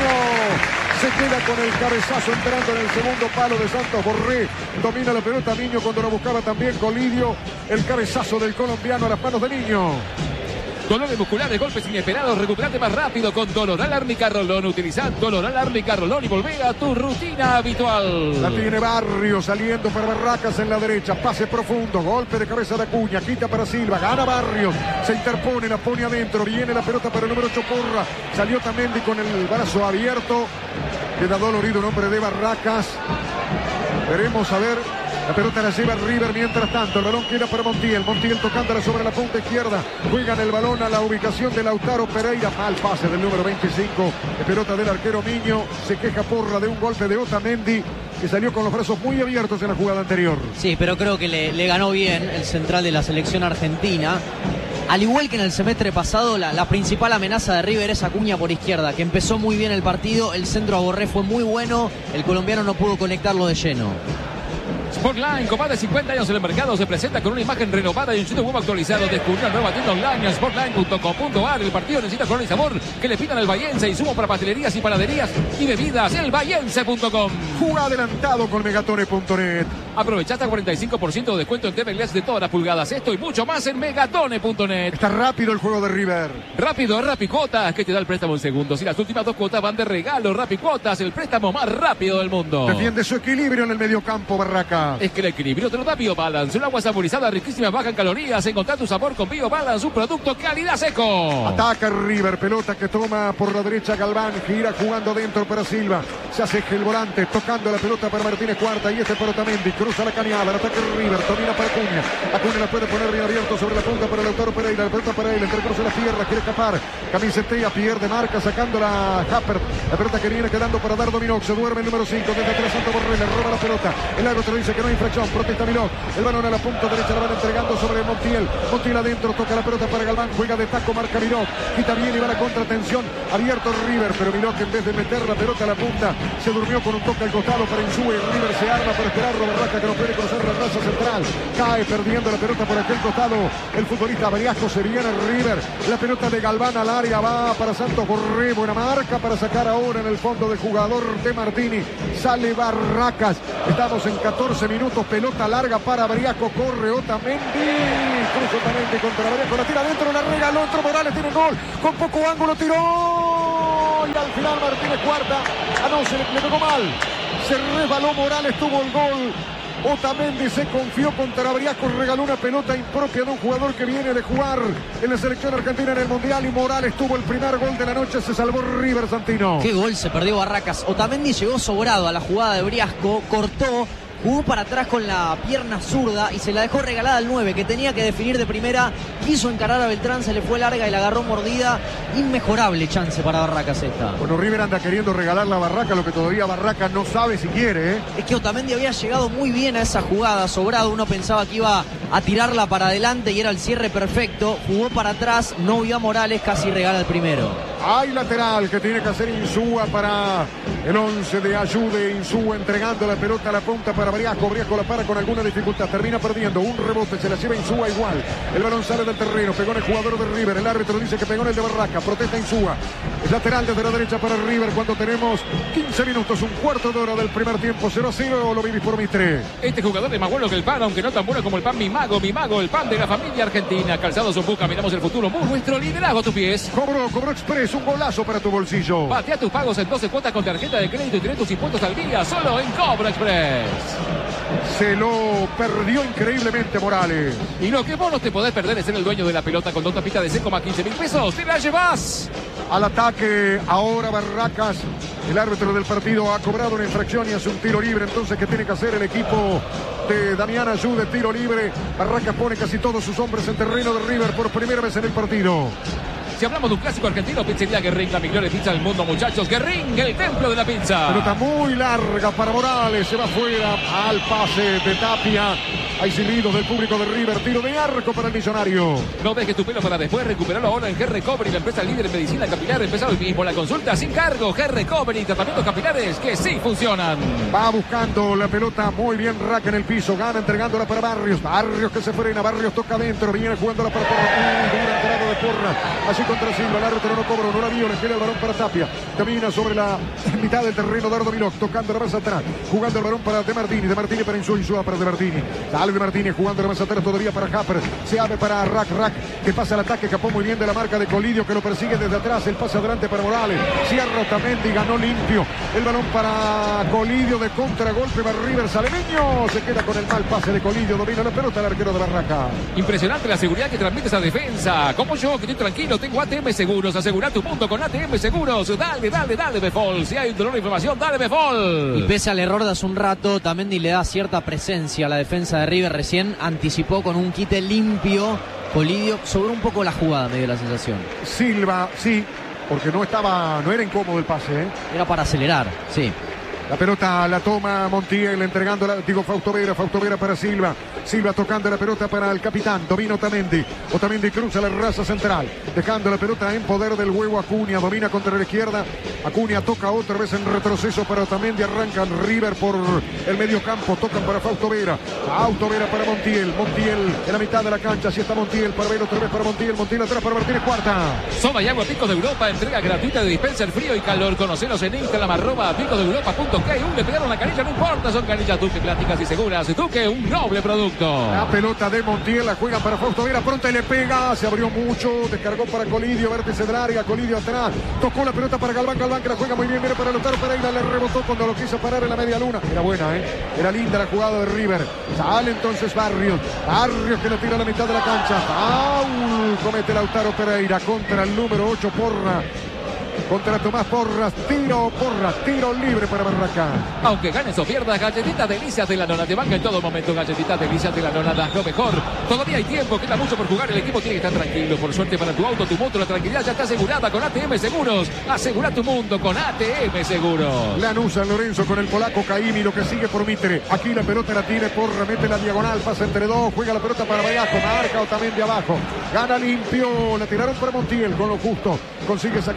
Muñoz se queda con el cabezazo entrando en el segundo palo de Santos Borré. Domina la pelota Niño cuando la buscaba también Colidio. El cabezazo del colombiano a las manos de Niño. Dolores musculares, golpes inesperados, recuperate más rápido con Doloral Árnica Rolón. Utiliza Doloral Árnica Rolón y volvé a tu rutina habitual. La tiene Barrios saliendo para Barracas en la derecha. Pase profundo, golpe de cabeza de Acuña, quita para Silva, gana Barrios. Se interpone, la pone adentro. Viene la pelota para el número ocho Porra. Salió Otamendi con el brazo abierto. Queda dolorido un hombre de Barracas. Veremos a ver. La pelota la lleva River mientras tanto. El balón queda para Montiel. Montiel tocándola sobre la punta izquierda. Juegan el balón a la ubicación de Lautaro Pereira. Mal pase del número veinticinco. De pelota del arquero Miño. Se queja Porra de un golpe de Otamendi, que salió con los brazos muy abiertos en la jugada anterior. Sí, pero creo que le, le ganó bien el central de la selección argentina. Al igual que en el semestre pasado, la, la principal amenaza de River es Acuña por izquierda, que empezó muy bien el partido. El centro a Borré fue muy bueno. El colombiano no pudo conectarlo de lleno. Sportline, con más de cincuenta años en el mercado, se presenta con una imagen renovada y un sitio web actualizado. Descubre una nueva tienda online en sportline punto com punto ar. El partido necesita color y sabor que le pidan al Bahiense. Insumos para pastelerías y panaderías y bebidas. El Bahiense punto com. Juega adelantado con megatone punto net. Aprovecha hasta cuarenta y cinco por ciento de descuento en T V Glass de todas las pulgadas. Esto y mucho más en megatone punto net. Está rápido el juego de River. Rápido, Rapicuotas, que te da el préstamo en segundos. Y las últimas dos cuotas van de regalo. Rapicuotas, el préstamo más rápido del mundo. Defiende su equilibrio en el mediocampo, Barraca. Es que el equilibrio te lo da BioBalance, un agua saborizada, riquísima, baja en calorías. Encontrar tu sabor con BioBalance, un producto calidad seco. Ataca River, pelota que toma por la derecha Galván, gira jugando dentro para Silva. Se hace el volante, tocando la pelota para Martínez Cuarta y este para Otamendi. Cruza la cañada, el ataque River, domina para Acuña. Acuña la puede poner bien abierto sobre la punta para Lautaro Pereira. La pelota para él, entrecruza la pierna, quiere escapar. Camisetea, pierde marca, sacando la Happer. La pelota que viene quedando para dar dominó. Se duerme el número cinco, desde atrás Santos Borré, le roba la pelota. El árbitro dice que no hay infracción, protesta Miló. El balón a la punta derecha, la van entregando sobre Montiel. Montiel adentro, toca la pelota para Galván, juega de taco, marca Miló. Quita bien y va la contratención. Abierto River, pero Miló que en vez de meter la pelota a la punta, se durmió con un toque al costado para Insúe. River se arma para esperar Roberto Barraca que no puede cruzar la raza central. Cae perdiendo la pelota por aquel costado el futbolista Briasco. Se viene River. La pelota de Galván al área. Va para Santos Borré. Buena marca para sacar ahora en el fondo de jugador de Martini. Sale Barracas. Estamos en catorce minutos. Pelota larga para Briasco. Corre Otamendi. Cruz Otamendi contra Briasco. La tira adentro. La regaló. Entró Morales. Tiene gol. Con poco ángulo. Tiró. Y al final Martínez cuarta. Ah, no, se le, le pegó mal. Se resbaló Morales. Tuvo el gol. Otamendi se confió contra Briasco, regaló una pelota impropia de un jugador que viene de jugar en la selección argentina en el Mundial y Morales tuvo el primer gol de la noche, se salvó River, Santino. Qué gol se perdió Barracas. Otamendi llegó sobrado a la jugada de Briasco, cortó, jugó para atrás con la pierna zurda y se la dejó regalada al nueve, que tenía que definir de primera, quiso encarar a Beltrán, se le fue larga y la agarró mordida. Inmejorable chance para Barracas esta. Bueno, River anda queriendo regalar la Barraca, lo que todavía Barracas no sabe si quiere, ¿eh? Es que Otamendi había llegado muy bien a esa jugada, sobrado, uno pensaba que iba a tirarla para adelante y era el cierre perfecto, jugó para atrás, no vio a Morales, casi regala el primero. Hay lateral que tiene que hacer Insúa para el once de Ayude. Insúa entregando la pelota a la punta para Briasco. Briasco la para con alguna dificultad. Termina perdiendo. Un rebote. Se la lleva Insúa igual. El balón sale del terreno. Pegó en el jugador de River. El árbitro dice que pegó en el de Barraca. Protesta Insúa. Es lateral desde la derecha para River cuando tenemos quince minutos. Un cuarto de hora del primer tiempo. cero a cero. Lo vivís por Mitre. Este jugador es más bueno que el pan, aunque no tan bueno como el pan Mi Mago. Mi Mago, el pan de la familia argentina. Calzados Zumbuca. Miramos el futuro. Muy nuestro liderazgo a tus pies. Cobró, cobró Express. Un golazo para tu bolsillo. Patea tus pagos en doce cuotas con tarjeta de crédito y tenés tus impuestos al día solo en Cobro Express. Se lo perdió increíblemente Morales. Y lo que vos no te podés perder es ser el dueño de la pelota con dos tapitas de seis coma quince mil pesos. ¡Te la llevas! Al ataque ahora Barracas. El árbitro del partido ha cobrado una infracción y hace un tiro libre. Entonces, ¿qué tiene que hacer el equipo de Damián Ayude? Tiro libre. Barracas pone casi todos sus hombres en terreno de River por primera vez en el partido. Si hablamos de un clásico argentino, Pizzería Guerrín, la mejor pizza del mundo, muchachos. Guerrín, el templo de la pizza. Pelota muy larga para Morales. Se va fuera al pase de Tapia. Hay silbidos del público de River. Tiro de arco para el millonario. No dejes tu pelo para después. Recuperarlo ahora en G-Recovery, la empresa líder en medicina capilar. Empezado hoy mismo la consulta sin cargo. G-Recovery, tratamientos capilares que sí funcionan. Va buscando la pelota muy bien Raca en el piso. Gana entregándola para Barrios. Barrios que se frena. Barrios toca adentro. Viene jugándola para Porra. Muy dura entrada de Porra. Así contra Silva. El árbitro no cobró. No la vio. Le queda el balón para Tapia. Camina sobre la mitad del terreno. Dardo Milok tocando la más atrás. Jugando el balón para De Martini. De Martini para Insúa. Insúa para De Martini. Sale De Martini jugando la más atrás todavía para Japper. Se abre para Rack. Rack que pasa al ataque. Capó muy bien de la marca de Colidio que lo persigue desde atrás. El pase adelante para Morales. Cierra Otamendi. Ganó limpio. El balón para Colidio de contragolpe. Va River. Salemeño se queda con el mal pase de Colidio. Domina la pelota el arquero de Barraca. Impresionante la seguridad que transmite esa defensa. Como yo, que estoy tranquilo, tengo A T M Seguros. Asegura tu punto con A T M Seguros. Dale, dale, dale, Befol. Si hay un dolor de información, dale, Befol. Y pese al error de hace un rato, Otamendi le da cierta presencia a la defensa de River. Recién anticipó con un quite limpio. Colidio sobró un poco la jugada, me dio la sensación. Silva, sí, porque no estaba, no era incómodo el pase, ¿eh? Era para acelerar, sí. La pelota la toma Montiel entregándola, digo Fausto Vera, Fausto Vera para Silva. Silva tocando la pelota para el capitán, domina Otamendi. Otamendi cruza la raza central, dejando la pelota en poder del huevo Acuña, domina contra la izquierda. Acuña toca otra vez en retroceso para Otamendi, arrancan River por el medio campo, tocan para Fausto Vera. Fausto Vera para Montiel, Montiel en la mitad de la cancha, así está Montiel, para ver otra vez para Montiel, Montiel atrás para Martínez Cuarta. Soda y agua Picos de Europa, entrega gratuita de dispenser frío y calor. Conocelos en Instagram, arroba picos de Europa punto ok. Un le pegaron la canilla, no importa, son canillas Duque, plásticas y seguras. Duque, un noble producto. La pelota de Montiel, la juega para Fausto Vera, pronta y le pega, se abrió mucho, descargó para Colidio, vértice del área, Colidio atrás, tocó la pelota para Galván, Galván que la juega muy bien, viene para Lautaro Pereira, le rebotó cuando lo quiso parar en la media luna. Era buena, ¿eh? Era linda la jugada de River. Sale entonces Barrios, Barrios que lo tira a la mitad de la cancha. Foul comete Lautaro Pereira contra el número ocho Porra. Contra Tomás Porras, tiro Porras, tiro libre para Barraca. Aunque ganes o pierdas, galletitas delicias de la nona. Te banca en todo momento, galletitas delicias de la nona, das lo mejor. Todavía hay tiempo, queda mucho por jugar, el equipo tiene que estar tranquilo. Por suerte para tu auto, tu moto, la tranquilidad ya está asegurada con A T M Seguros. Asegura tu mundo con A T M Seguros. Lanús San Lorenzo con el polaco Caimi, lo que sigue por Mitre. Aquí la pelota la tiene Porra, mete la diagonal, pasa entre dos, juega la pelota para Briasco, marca Otamendi abajo. Gana limpio, la tiraron para Montiel con lo justo. Consigue sacar el balón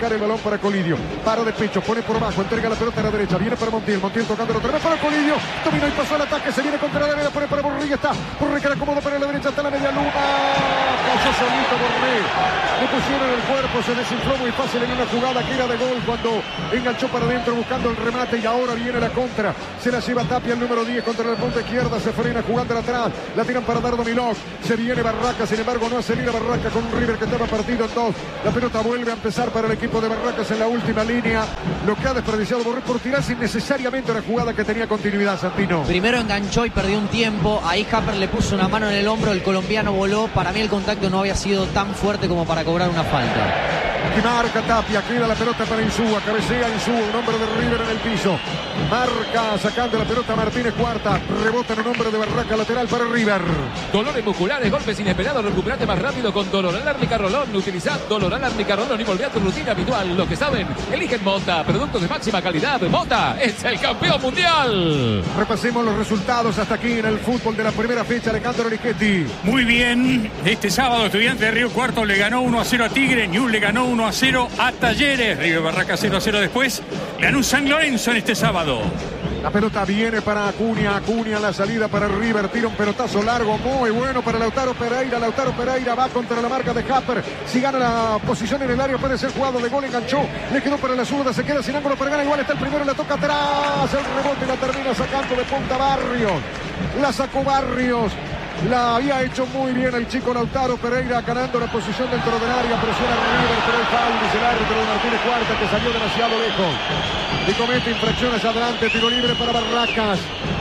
para Colidio. Para de pecho, pone por abajo, entrega la pelota a la derecha. Viene para Montiel, Montiel tocando otra vez para Colidio. Dominó y pasó al ataque, se viene contra la derecha, pone para Borré, está. Borré que la acomoda para la derecha, está la media luna. Cayó solito Borré. Le pusieron el cuerpo, se desinfló muy fácil en una jugada que era de gol cuando enganchó para adentro buscando el remate y ahora viene la contra. Se la lleva Tapia el número diez contra la punta izquierda, se frena jugando atrás. La tiran para Dardo Milok. Se viene Barracas, sin embargo no hace ni la Barraca con un River que estaba partido en dos. La pelota vuelve a empezar para el equipo de Barracas en la última línea. Lo que ha desperdiciado Borré por tirarse innecesariamente una jugada que tenía continuidad, Santino. Primero enganchó y perdió un tiempo. Ahí Haper le puso una mano en el hombro, el colombiano voló. Para mí el contacto no había sido tan fuerte como para cobrar una falta. Y marca Tapia, queda la pelota para Insúa, cabecea Insúa, un hombre de River en el piso. Marca sacando la pelota Martínez Cuarta, rebota en un hombre de Barraca, lateral para River. Dolores musculares, golpes inesperados, recuperate más rápido con Doloral Árnica Rolón. Utiliza Doloral Árnica Rolón y volvé a tu rutina habitual. Lo que saben, eligen Mota, productos de máxima calidad. Mota es el campeón mundial. Repasemos los resultados hasta aquí en el fútbol de la primera fecha. Alejandro Richetti. Muy bien, este sábado Estudiantes de Río Cuarto le ganó uno a cero a Tigre, Newell's le ganó uno a cero a Talleres, River Barraca cero a cero después, ganó San Lorenzo en este sábado. La pelota viene para Acuña, Acuña la salida para River, tira un pelotazo largo, muy bueno para Lautaro Pereira, Lautaro Pereira va contra la marca de Haper, si gana la posición en el área puede ser jugado de gol, enganchó, le quedó para la zurda, se queda sin ángulo para ganar, igual está el primero, le toca atrás, el rebote la termina sacando de punta Barrios, la sacó Barrios. La había hecho muy bien el chico Lautaro Pereira, ganando la posición dentro del área, presiona River, pero el foul, dice el árbitro de Martínez Cuarta, que salió demasiado lejos. Y comete infracciones adelante, tiro libre para Barracas.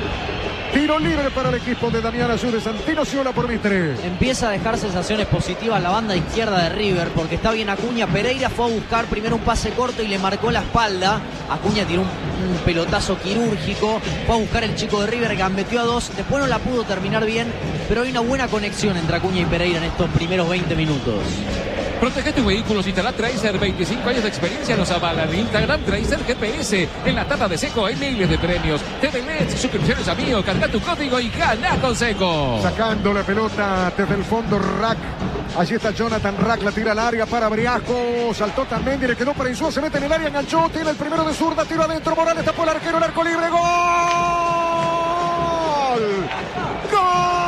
Tiro libre para el equipo de Damián Azul de Santino Ciola por Mitre. Empieza a dejar sensaciones positivas la banda izquierda de River, porque está bien Acuña. Pereira fue a buscar primero un pase corto y le marcó la espalda. Acuña tiró un, un pelotazo quirúrgico. Fue a buscar el chico de River, gambeteó a dos. Después no la pudo terminar bien, pero hay una buena conexión entre Acuña y Pereira en estos primeros veinte minutos. Protege tu vehículo, instala Tracer, veinticinco años de experiencia nos avalan. Instagram Tracer G P S, en la tapa de Seco hay miles de premios. T V L E D, suscripciones a Mío, carga tu código y gana con Seco. Sacando la pelota desde el fondo Rack. Allí está Jonathan Rack, la tira al área para Briasco. Saltó también, le quedó para Insúa, se mete en el área, enganchó, tiene el primero de zurda, tiro adentro, Morales tapó el arquero, el arco libre, ¡gol! ¡Gol!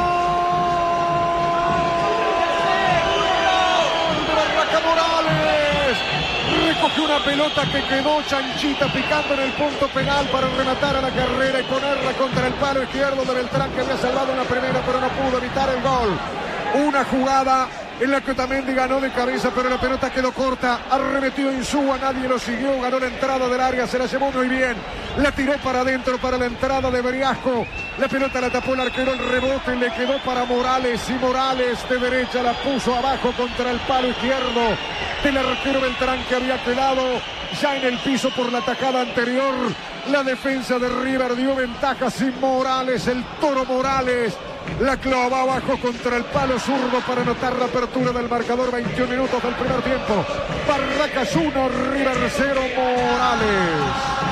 Recogió una pelota que quedó chanchita picando en el punto penal para rematar a la carrera y ponerla contra el palo izquierdo de Beltrán, que había salvado en la primera pero no pudo evitar el gol. Una jugada en la que Otamendi ganó de cabeza, pero la pelota quedó corta, arremetió Insúa, nadie lo siguió, ganó la entrada del área, se la llevó muy bien, la tiró para adentro para la entrada de Briasco, la pelota la tapó el arquero, el rebote le quedó para Morales, y Morales de derecha la puso abajo contra el palo izquierdo del arquero Beltrán, que había quedado ya en el piso por la tajada anterior. La defensa de River dio ventaja sin Morales, el Toro Morales la clava abajo contra el palo zurdo para anotar la apertura del marcador. veintiún minutos del primer tiempo. Barracas uno, River cero, Morales.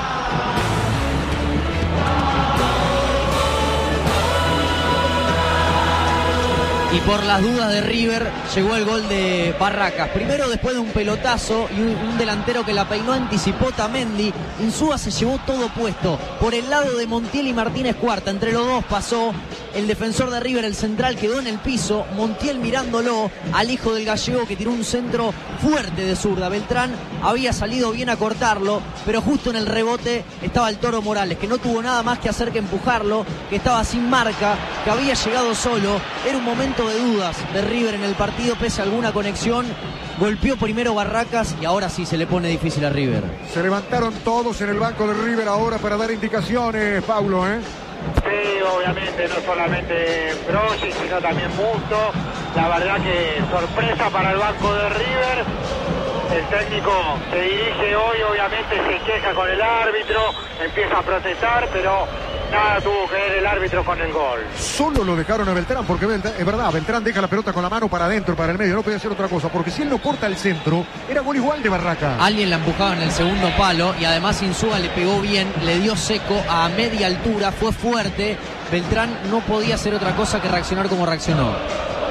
Y por las dudas de River llegó el gol de Barracas. Primero después de un pelotazo y un, un delantero que la peinó, anticipó Otamendi. Insúa se llevó todo puesto. Por el lado de Montiel y Martínez Cuarta, entre los dos pasó el defensor de River, el central, quedó en el piso. Montiel mirándolo al hijo del gallego, que tiró un centro fuerte de zurda. Beltrán había salido bien a cortarlo, pero justo en el rebote estaba el Toro Morales, que no tuvo nada más que hacer que empujarlo, que estaba sin marca, que había llegado solo. Era un momento de dudas de River en el partido, pese a alguna conexión. Golpeó primero Barracas y ahora sí se le pone difícil a River. Se levantaron todos en el banco de River ahora para dar indicaciones, Paulo, ¿eh? Sí, obviamente, no solamente Brogi, sino también Musto. La verdad que sorpresa para el banco de River. El técnico se dirige hoy, obviamente se queja con el árbitro, empieza a protestar, pero nada tuvo que ver el árbitro con el gol. Solo lo dejaron a Beltrán, porque Beltrán, es verdad, Beltrán deja la pelota con la mano para adentro, para el medio, no podía hacer otra cosa, porque si él no corta el centro, era gol igual de Barraca. Alguien la empujaba en el segundo palo y además Insúa le pegó bien, le dio seco a media altura, fue fuerte. Beltrán no podía hacer otra cosa que reaccionar como reaccionó.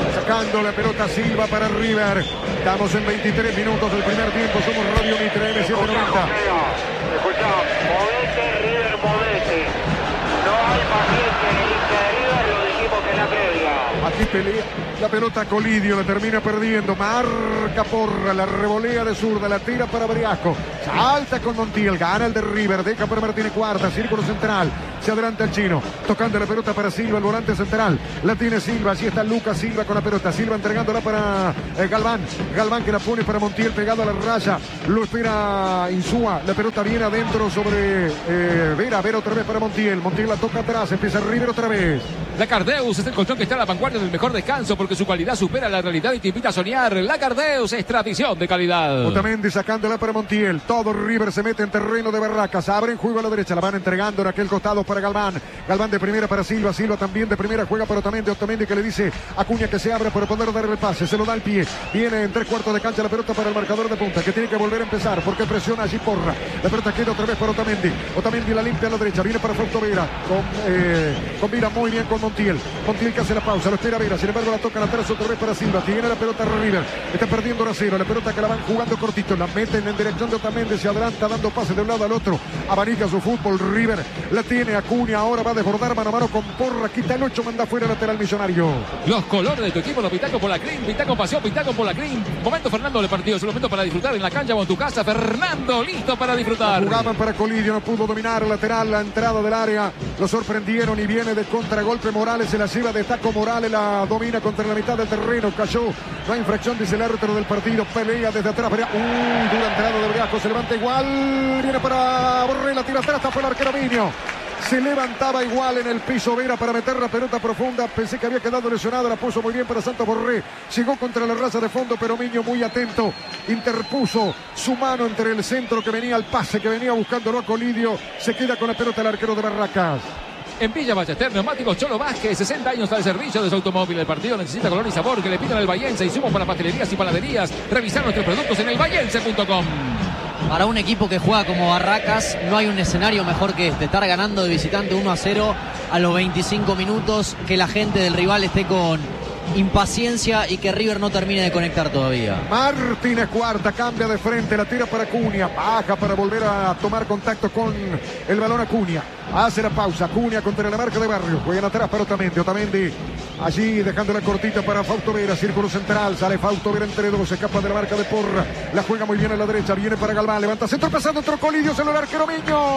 Sacando la pelota Silva para River. Estamos en veintitrés minutos del primer tiempo. Somos Radio Mitre M siete noventa. Escuchá, movete, River, movete. No hay paciencia en el hincha de River, lo dijimos que en la previa. Aquí pelea la pelota Colidio, la termina perdiendo. Marca Porra, la revolea de zurda, la tira para Briasco. Salta con Montiel, gana el de River, deja para Martínez Cuarta, círculo central. Se adelanta el chino, tocando la pelota para Silva, el volante central. La tiene Silva, así está Lucas Silva con la pelota. Silva entregándola para eh, Galván. Galván que la pone para Montiel, pegado a la raya. Lo espera Insúa. La pelota viene adentro sobre eh, Vera. Vera otra vez para Montiel. Montiel la toca atrás, empieza River otra vez. La Cardeus es el colchón que está a la vanguardia del mejor descanso porque su cualidad supera la realidad y te invita a soñar. La Cardeus es tradición de calidad. Otamendi sacándola para Montiel. Todo River se mete en terreno de Barracas. Abre en juego a la derecha. La van entregando en aquel costado para Galván. Galván de primera para Silva. Silva también de primera. Juega para Otamendi. Otamendi que le dice a Acuña que se abra para poder darle el pase. Se lo da al pie. Viene en tres cuartos de cancha la pelota para el marcador de punta que tiene que volver a empezar porque presiona allí Porra. La pelota queda otra vez para Otamendi. Otamendi la limpia a la derecha. Viene para Fausto Vera. Con, eh, combina muy bien con Montiel. Montiel que hace la pausa. Lo espera Vera. Sin embargo la tocan atrás otra vez para Silva. Tiene la pelota River. Está perdiendo a cero. La pelota que la van jugando cortito. La meten en dirección de Otamendi. Se adelanta dando pases de un lado al otro. Abanica su fútbol. River la tiene Acuña. Ahora va a desbordar mano a mano con Porra. Quita el ocho. Manda fuera lateral Millonario. Los colores de tu equipo los pintan con Polacrim. Pintan con pasión. Pintan con Polacrim. Momento Fernando del partido. Es un momento para disfrutar en la cancha o en tu casa. Fernando listo para disfrutar. La jugaban para Colidio. No pudo dominar lateral. La entrada del área. Lo sorprendieron y viene de contragolpe Morales. Se la lleva de taco Morales. La domina contra la mitad del terreno. Cayó. No hay infracción, dice el árbitro del partido. Pelea desde atrás. Uy, uh, dura entrada de Briasco. Se levanta igual. Viene para Borré. La tira atrás. Hasta fue el arquero Miño. Se levantaba igual en el piso Vera para meter la pelota profunda. Pensé que había quedado lesionado. La puso muy bien para Santos Borré. Llegó contra la raza de fondo, pero Miño muy atento. Interpuso su mano entre el centro que venía al pase, que venía buscándolo a Colidio. Se queda con la pelota el arquero de Barracas. En Villa Ballester, Neumáticos Cholo Vázquez, sesenta años al servicio de su automóvil. El partido necesita color y sabor que le pidan al Vallense. Insumos para pastelerías y panaderías. Revisar nuestros productos en el vallense punto com. Para un equipo que juega como Barracas, no hay un escenario mejor que este. Estar ganando de visitante uno a cero a los veinticinco minutos. Que la gente del rival esté con impaciencia y que River no termine de conectar todavía. Martínez Cuarta cambia de frente, la tira para Acuña, baja para volver a tomar contacto con el balón Acuña. Hace la pausa, Acuña contra la marca de Barrio. Juegan atrás para Otamendi. Otamendi allí dejando la cortita para Fausto Vera. Círculo central, sale Fausto Vera entre dos. Escapa de la marca de Porra. La juega muy bien a la derecha. Viene para Galván. Levanta centro pasando otro Colidio. Se lo da el arquero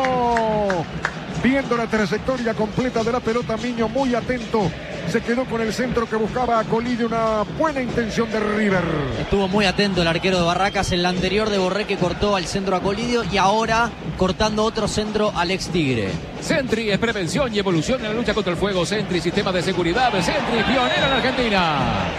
Miño. Viendo la trayectoria completa de la pelota, Miño muy atento. Se quedó con el centro que buscaba a Colidio. Una buena intención de River. Estuvo muy atento el arquero de Barracas en la anterior de Borré, que cortó al centro a Colidio, y ahora cortando otro centro al ex Tigre. Sentry es prevención y evolución en la lucha contra el fuego. Sentry, sistema de seguridad. Sentry, pionera en Argentina.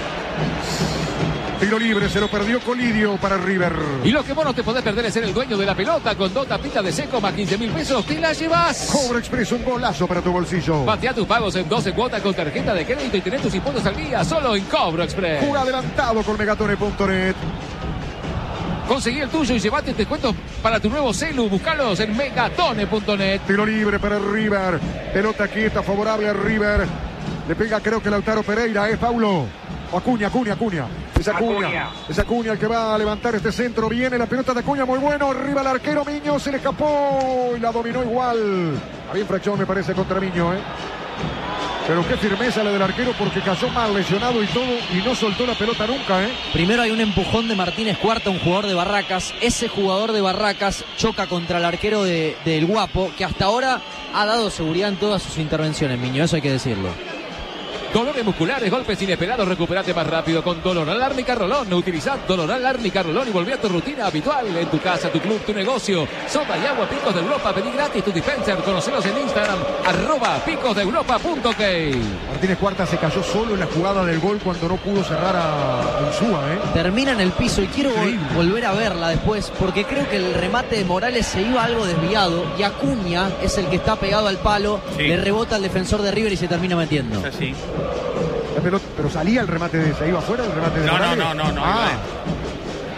Tiro libre, se lo perdió Colidio para River. Y lo que vos no te podés perder es ser el dueño de la pelota. Con dos tapitas de seco más quince mil pesos, te la llevas. Cobro Express, un golazo para tu bolsillo. Batea tus pagos en doce cuotas con tarjeta de crédito y tenés tus impuestos al día solo en Cobro Express. Juega adelantado con megatone punto net. Conseguí el tuyo y llevate descuentos para tu nuevo celu. Buscalos en megatone punto net. Tiro libre para River. Pelota quieta, favorable a River. Le pega creo que Lautaro Pereira, ¿eh, Paulo? O Acuña, Acuña, Acuña. Es Acuña. Acuña. Es Acuña el que va a levantar este centro. Viene la pelota de Acuña, muy bueno. Arriba el arquero Miño, se le escapó y la dominó igual. Había infracción, me parece, contra Miño, ¿eh? Pero qué firmeza la del arquero porque cayó mal, lesionado y todo, y no soltó la pelota nunca, ¿eh? Primero hay un empujón de Martínez Cuarta, un jugador de Barracas. Ese jugador de Barracas choca contra el arquero de, del Guapo, que hasta ahora ha dado seguridad en todas sus intervenciones, Miño, eso hay que decirlo. Dolores musculares, golpes inesperados, recuperate más rápido con Doloral Árnica Rolón. Utilizad Doloral Árnica Rolón y volví a tu rutina habitual en tu casa, tu club, tu negocio. Sopa y agua Picos de Europa, pedí gratis tu dispenser. Conocelos en Instagram, arroba picos de europa punto ok. Martínez Cuarta se cayó solo en la jugada del gol cuando no pudo cerrar a Insúa, ¿eh? Termina en el piso y quiero vol volver a verla después porque creo que el remate de Morales se iba algo desviado y Acuña es el que está pegado al palo, sí. Le rebota al defensor de River y se termina metiendo. Es así. Pero, pero salía el remate de... ¿Se iba afuera el remate de No, Morales? no, no, no, no. Ah.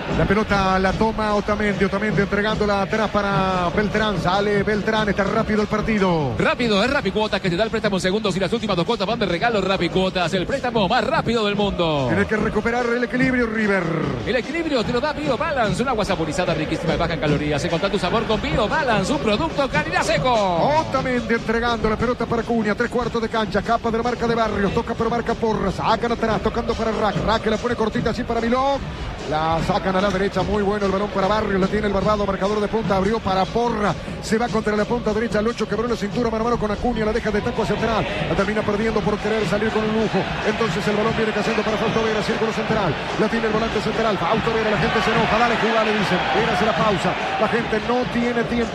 La pelota la toma Otamendi, Otamendi entregándola atrás para Beltrán, sale Beltrán, está rápido el partido. Rápido, es Rapicuotas que te da el préstamo en segundos y las últimas dos cuotas van de regalo. Rapicuotas, el préstamo más rápido del mundo. Tiene que recuperar el equilibrio River. El equilibrio te lo da BioBalance, un agua saborizada riquísima y baja en calorías. Encontrá tu sabor con BioBalance, un producto calidad seco. Otamendi entregando la pelota para Cunha, tres cuartos de cancha, capa de la marca de Barrios, toca pero marca Porras, sacan atrás, tocando para Rack, Rack que la pone cortita así para Milón. La sacan a la derecha, muy bueno el balón para Barrios, la tiene el Barbado, marcador de punta, abrió para Porra, se va contra la punta derecha, el ocho quebró la cintura, mano a mano con Acuña, la deja de taco central, la termina perdiendo por querer salir con un lujo, entonces el balón viene cayendo para Fausto Vera, círculo central, la tiene el volante central, Fausto Vera, la gente se enoja, dale jugada, le dicen, era la pausa, la gente no tiene tiempo.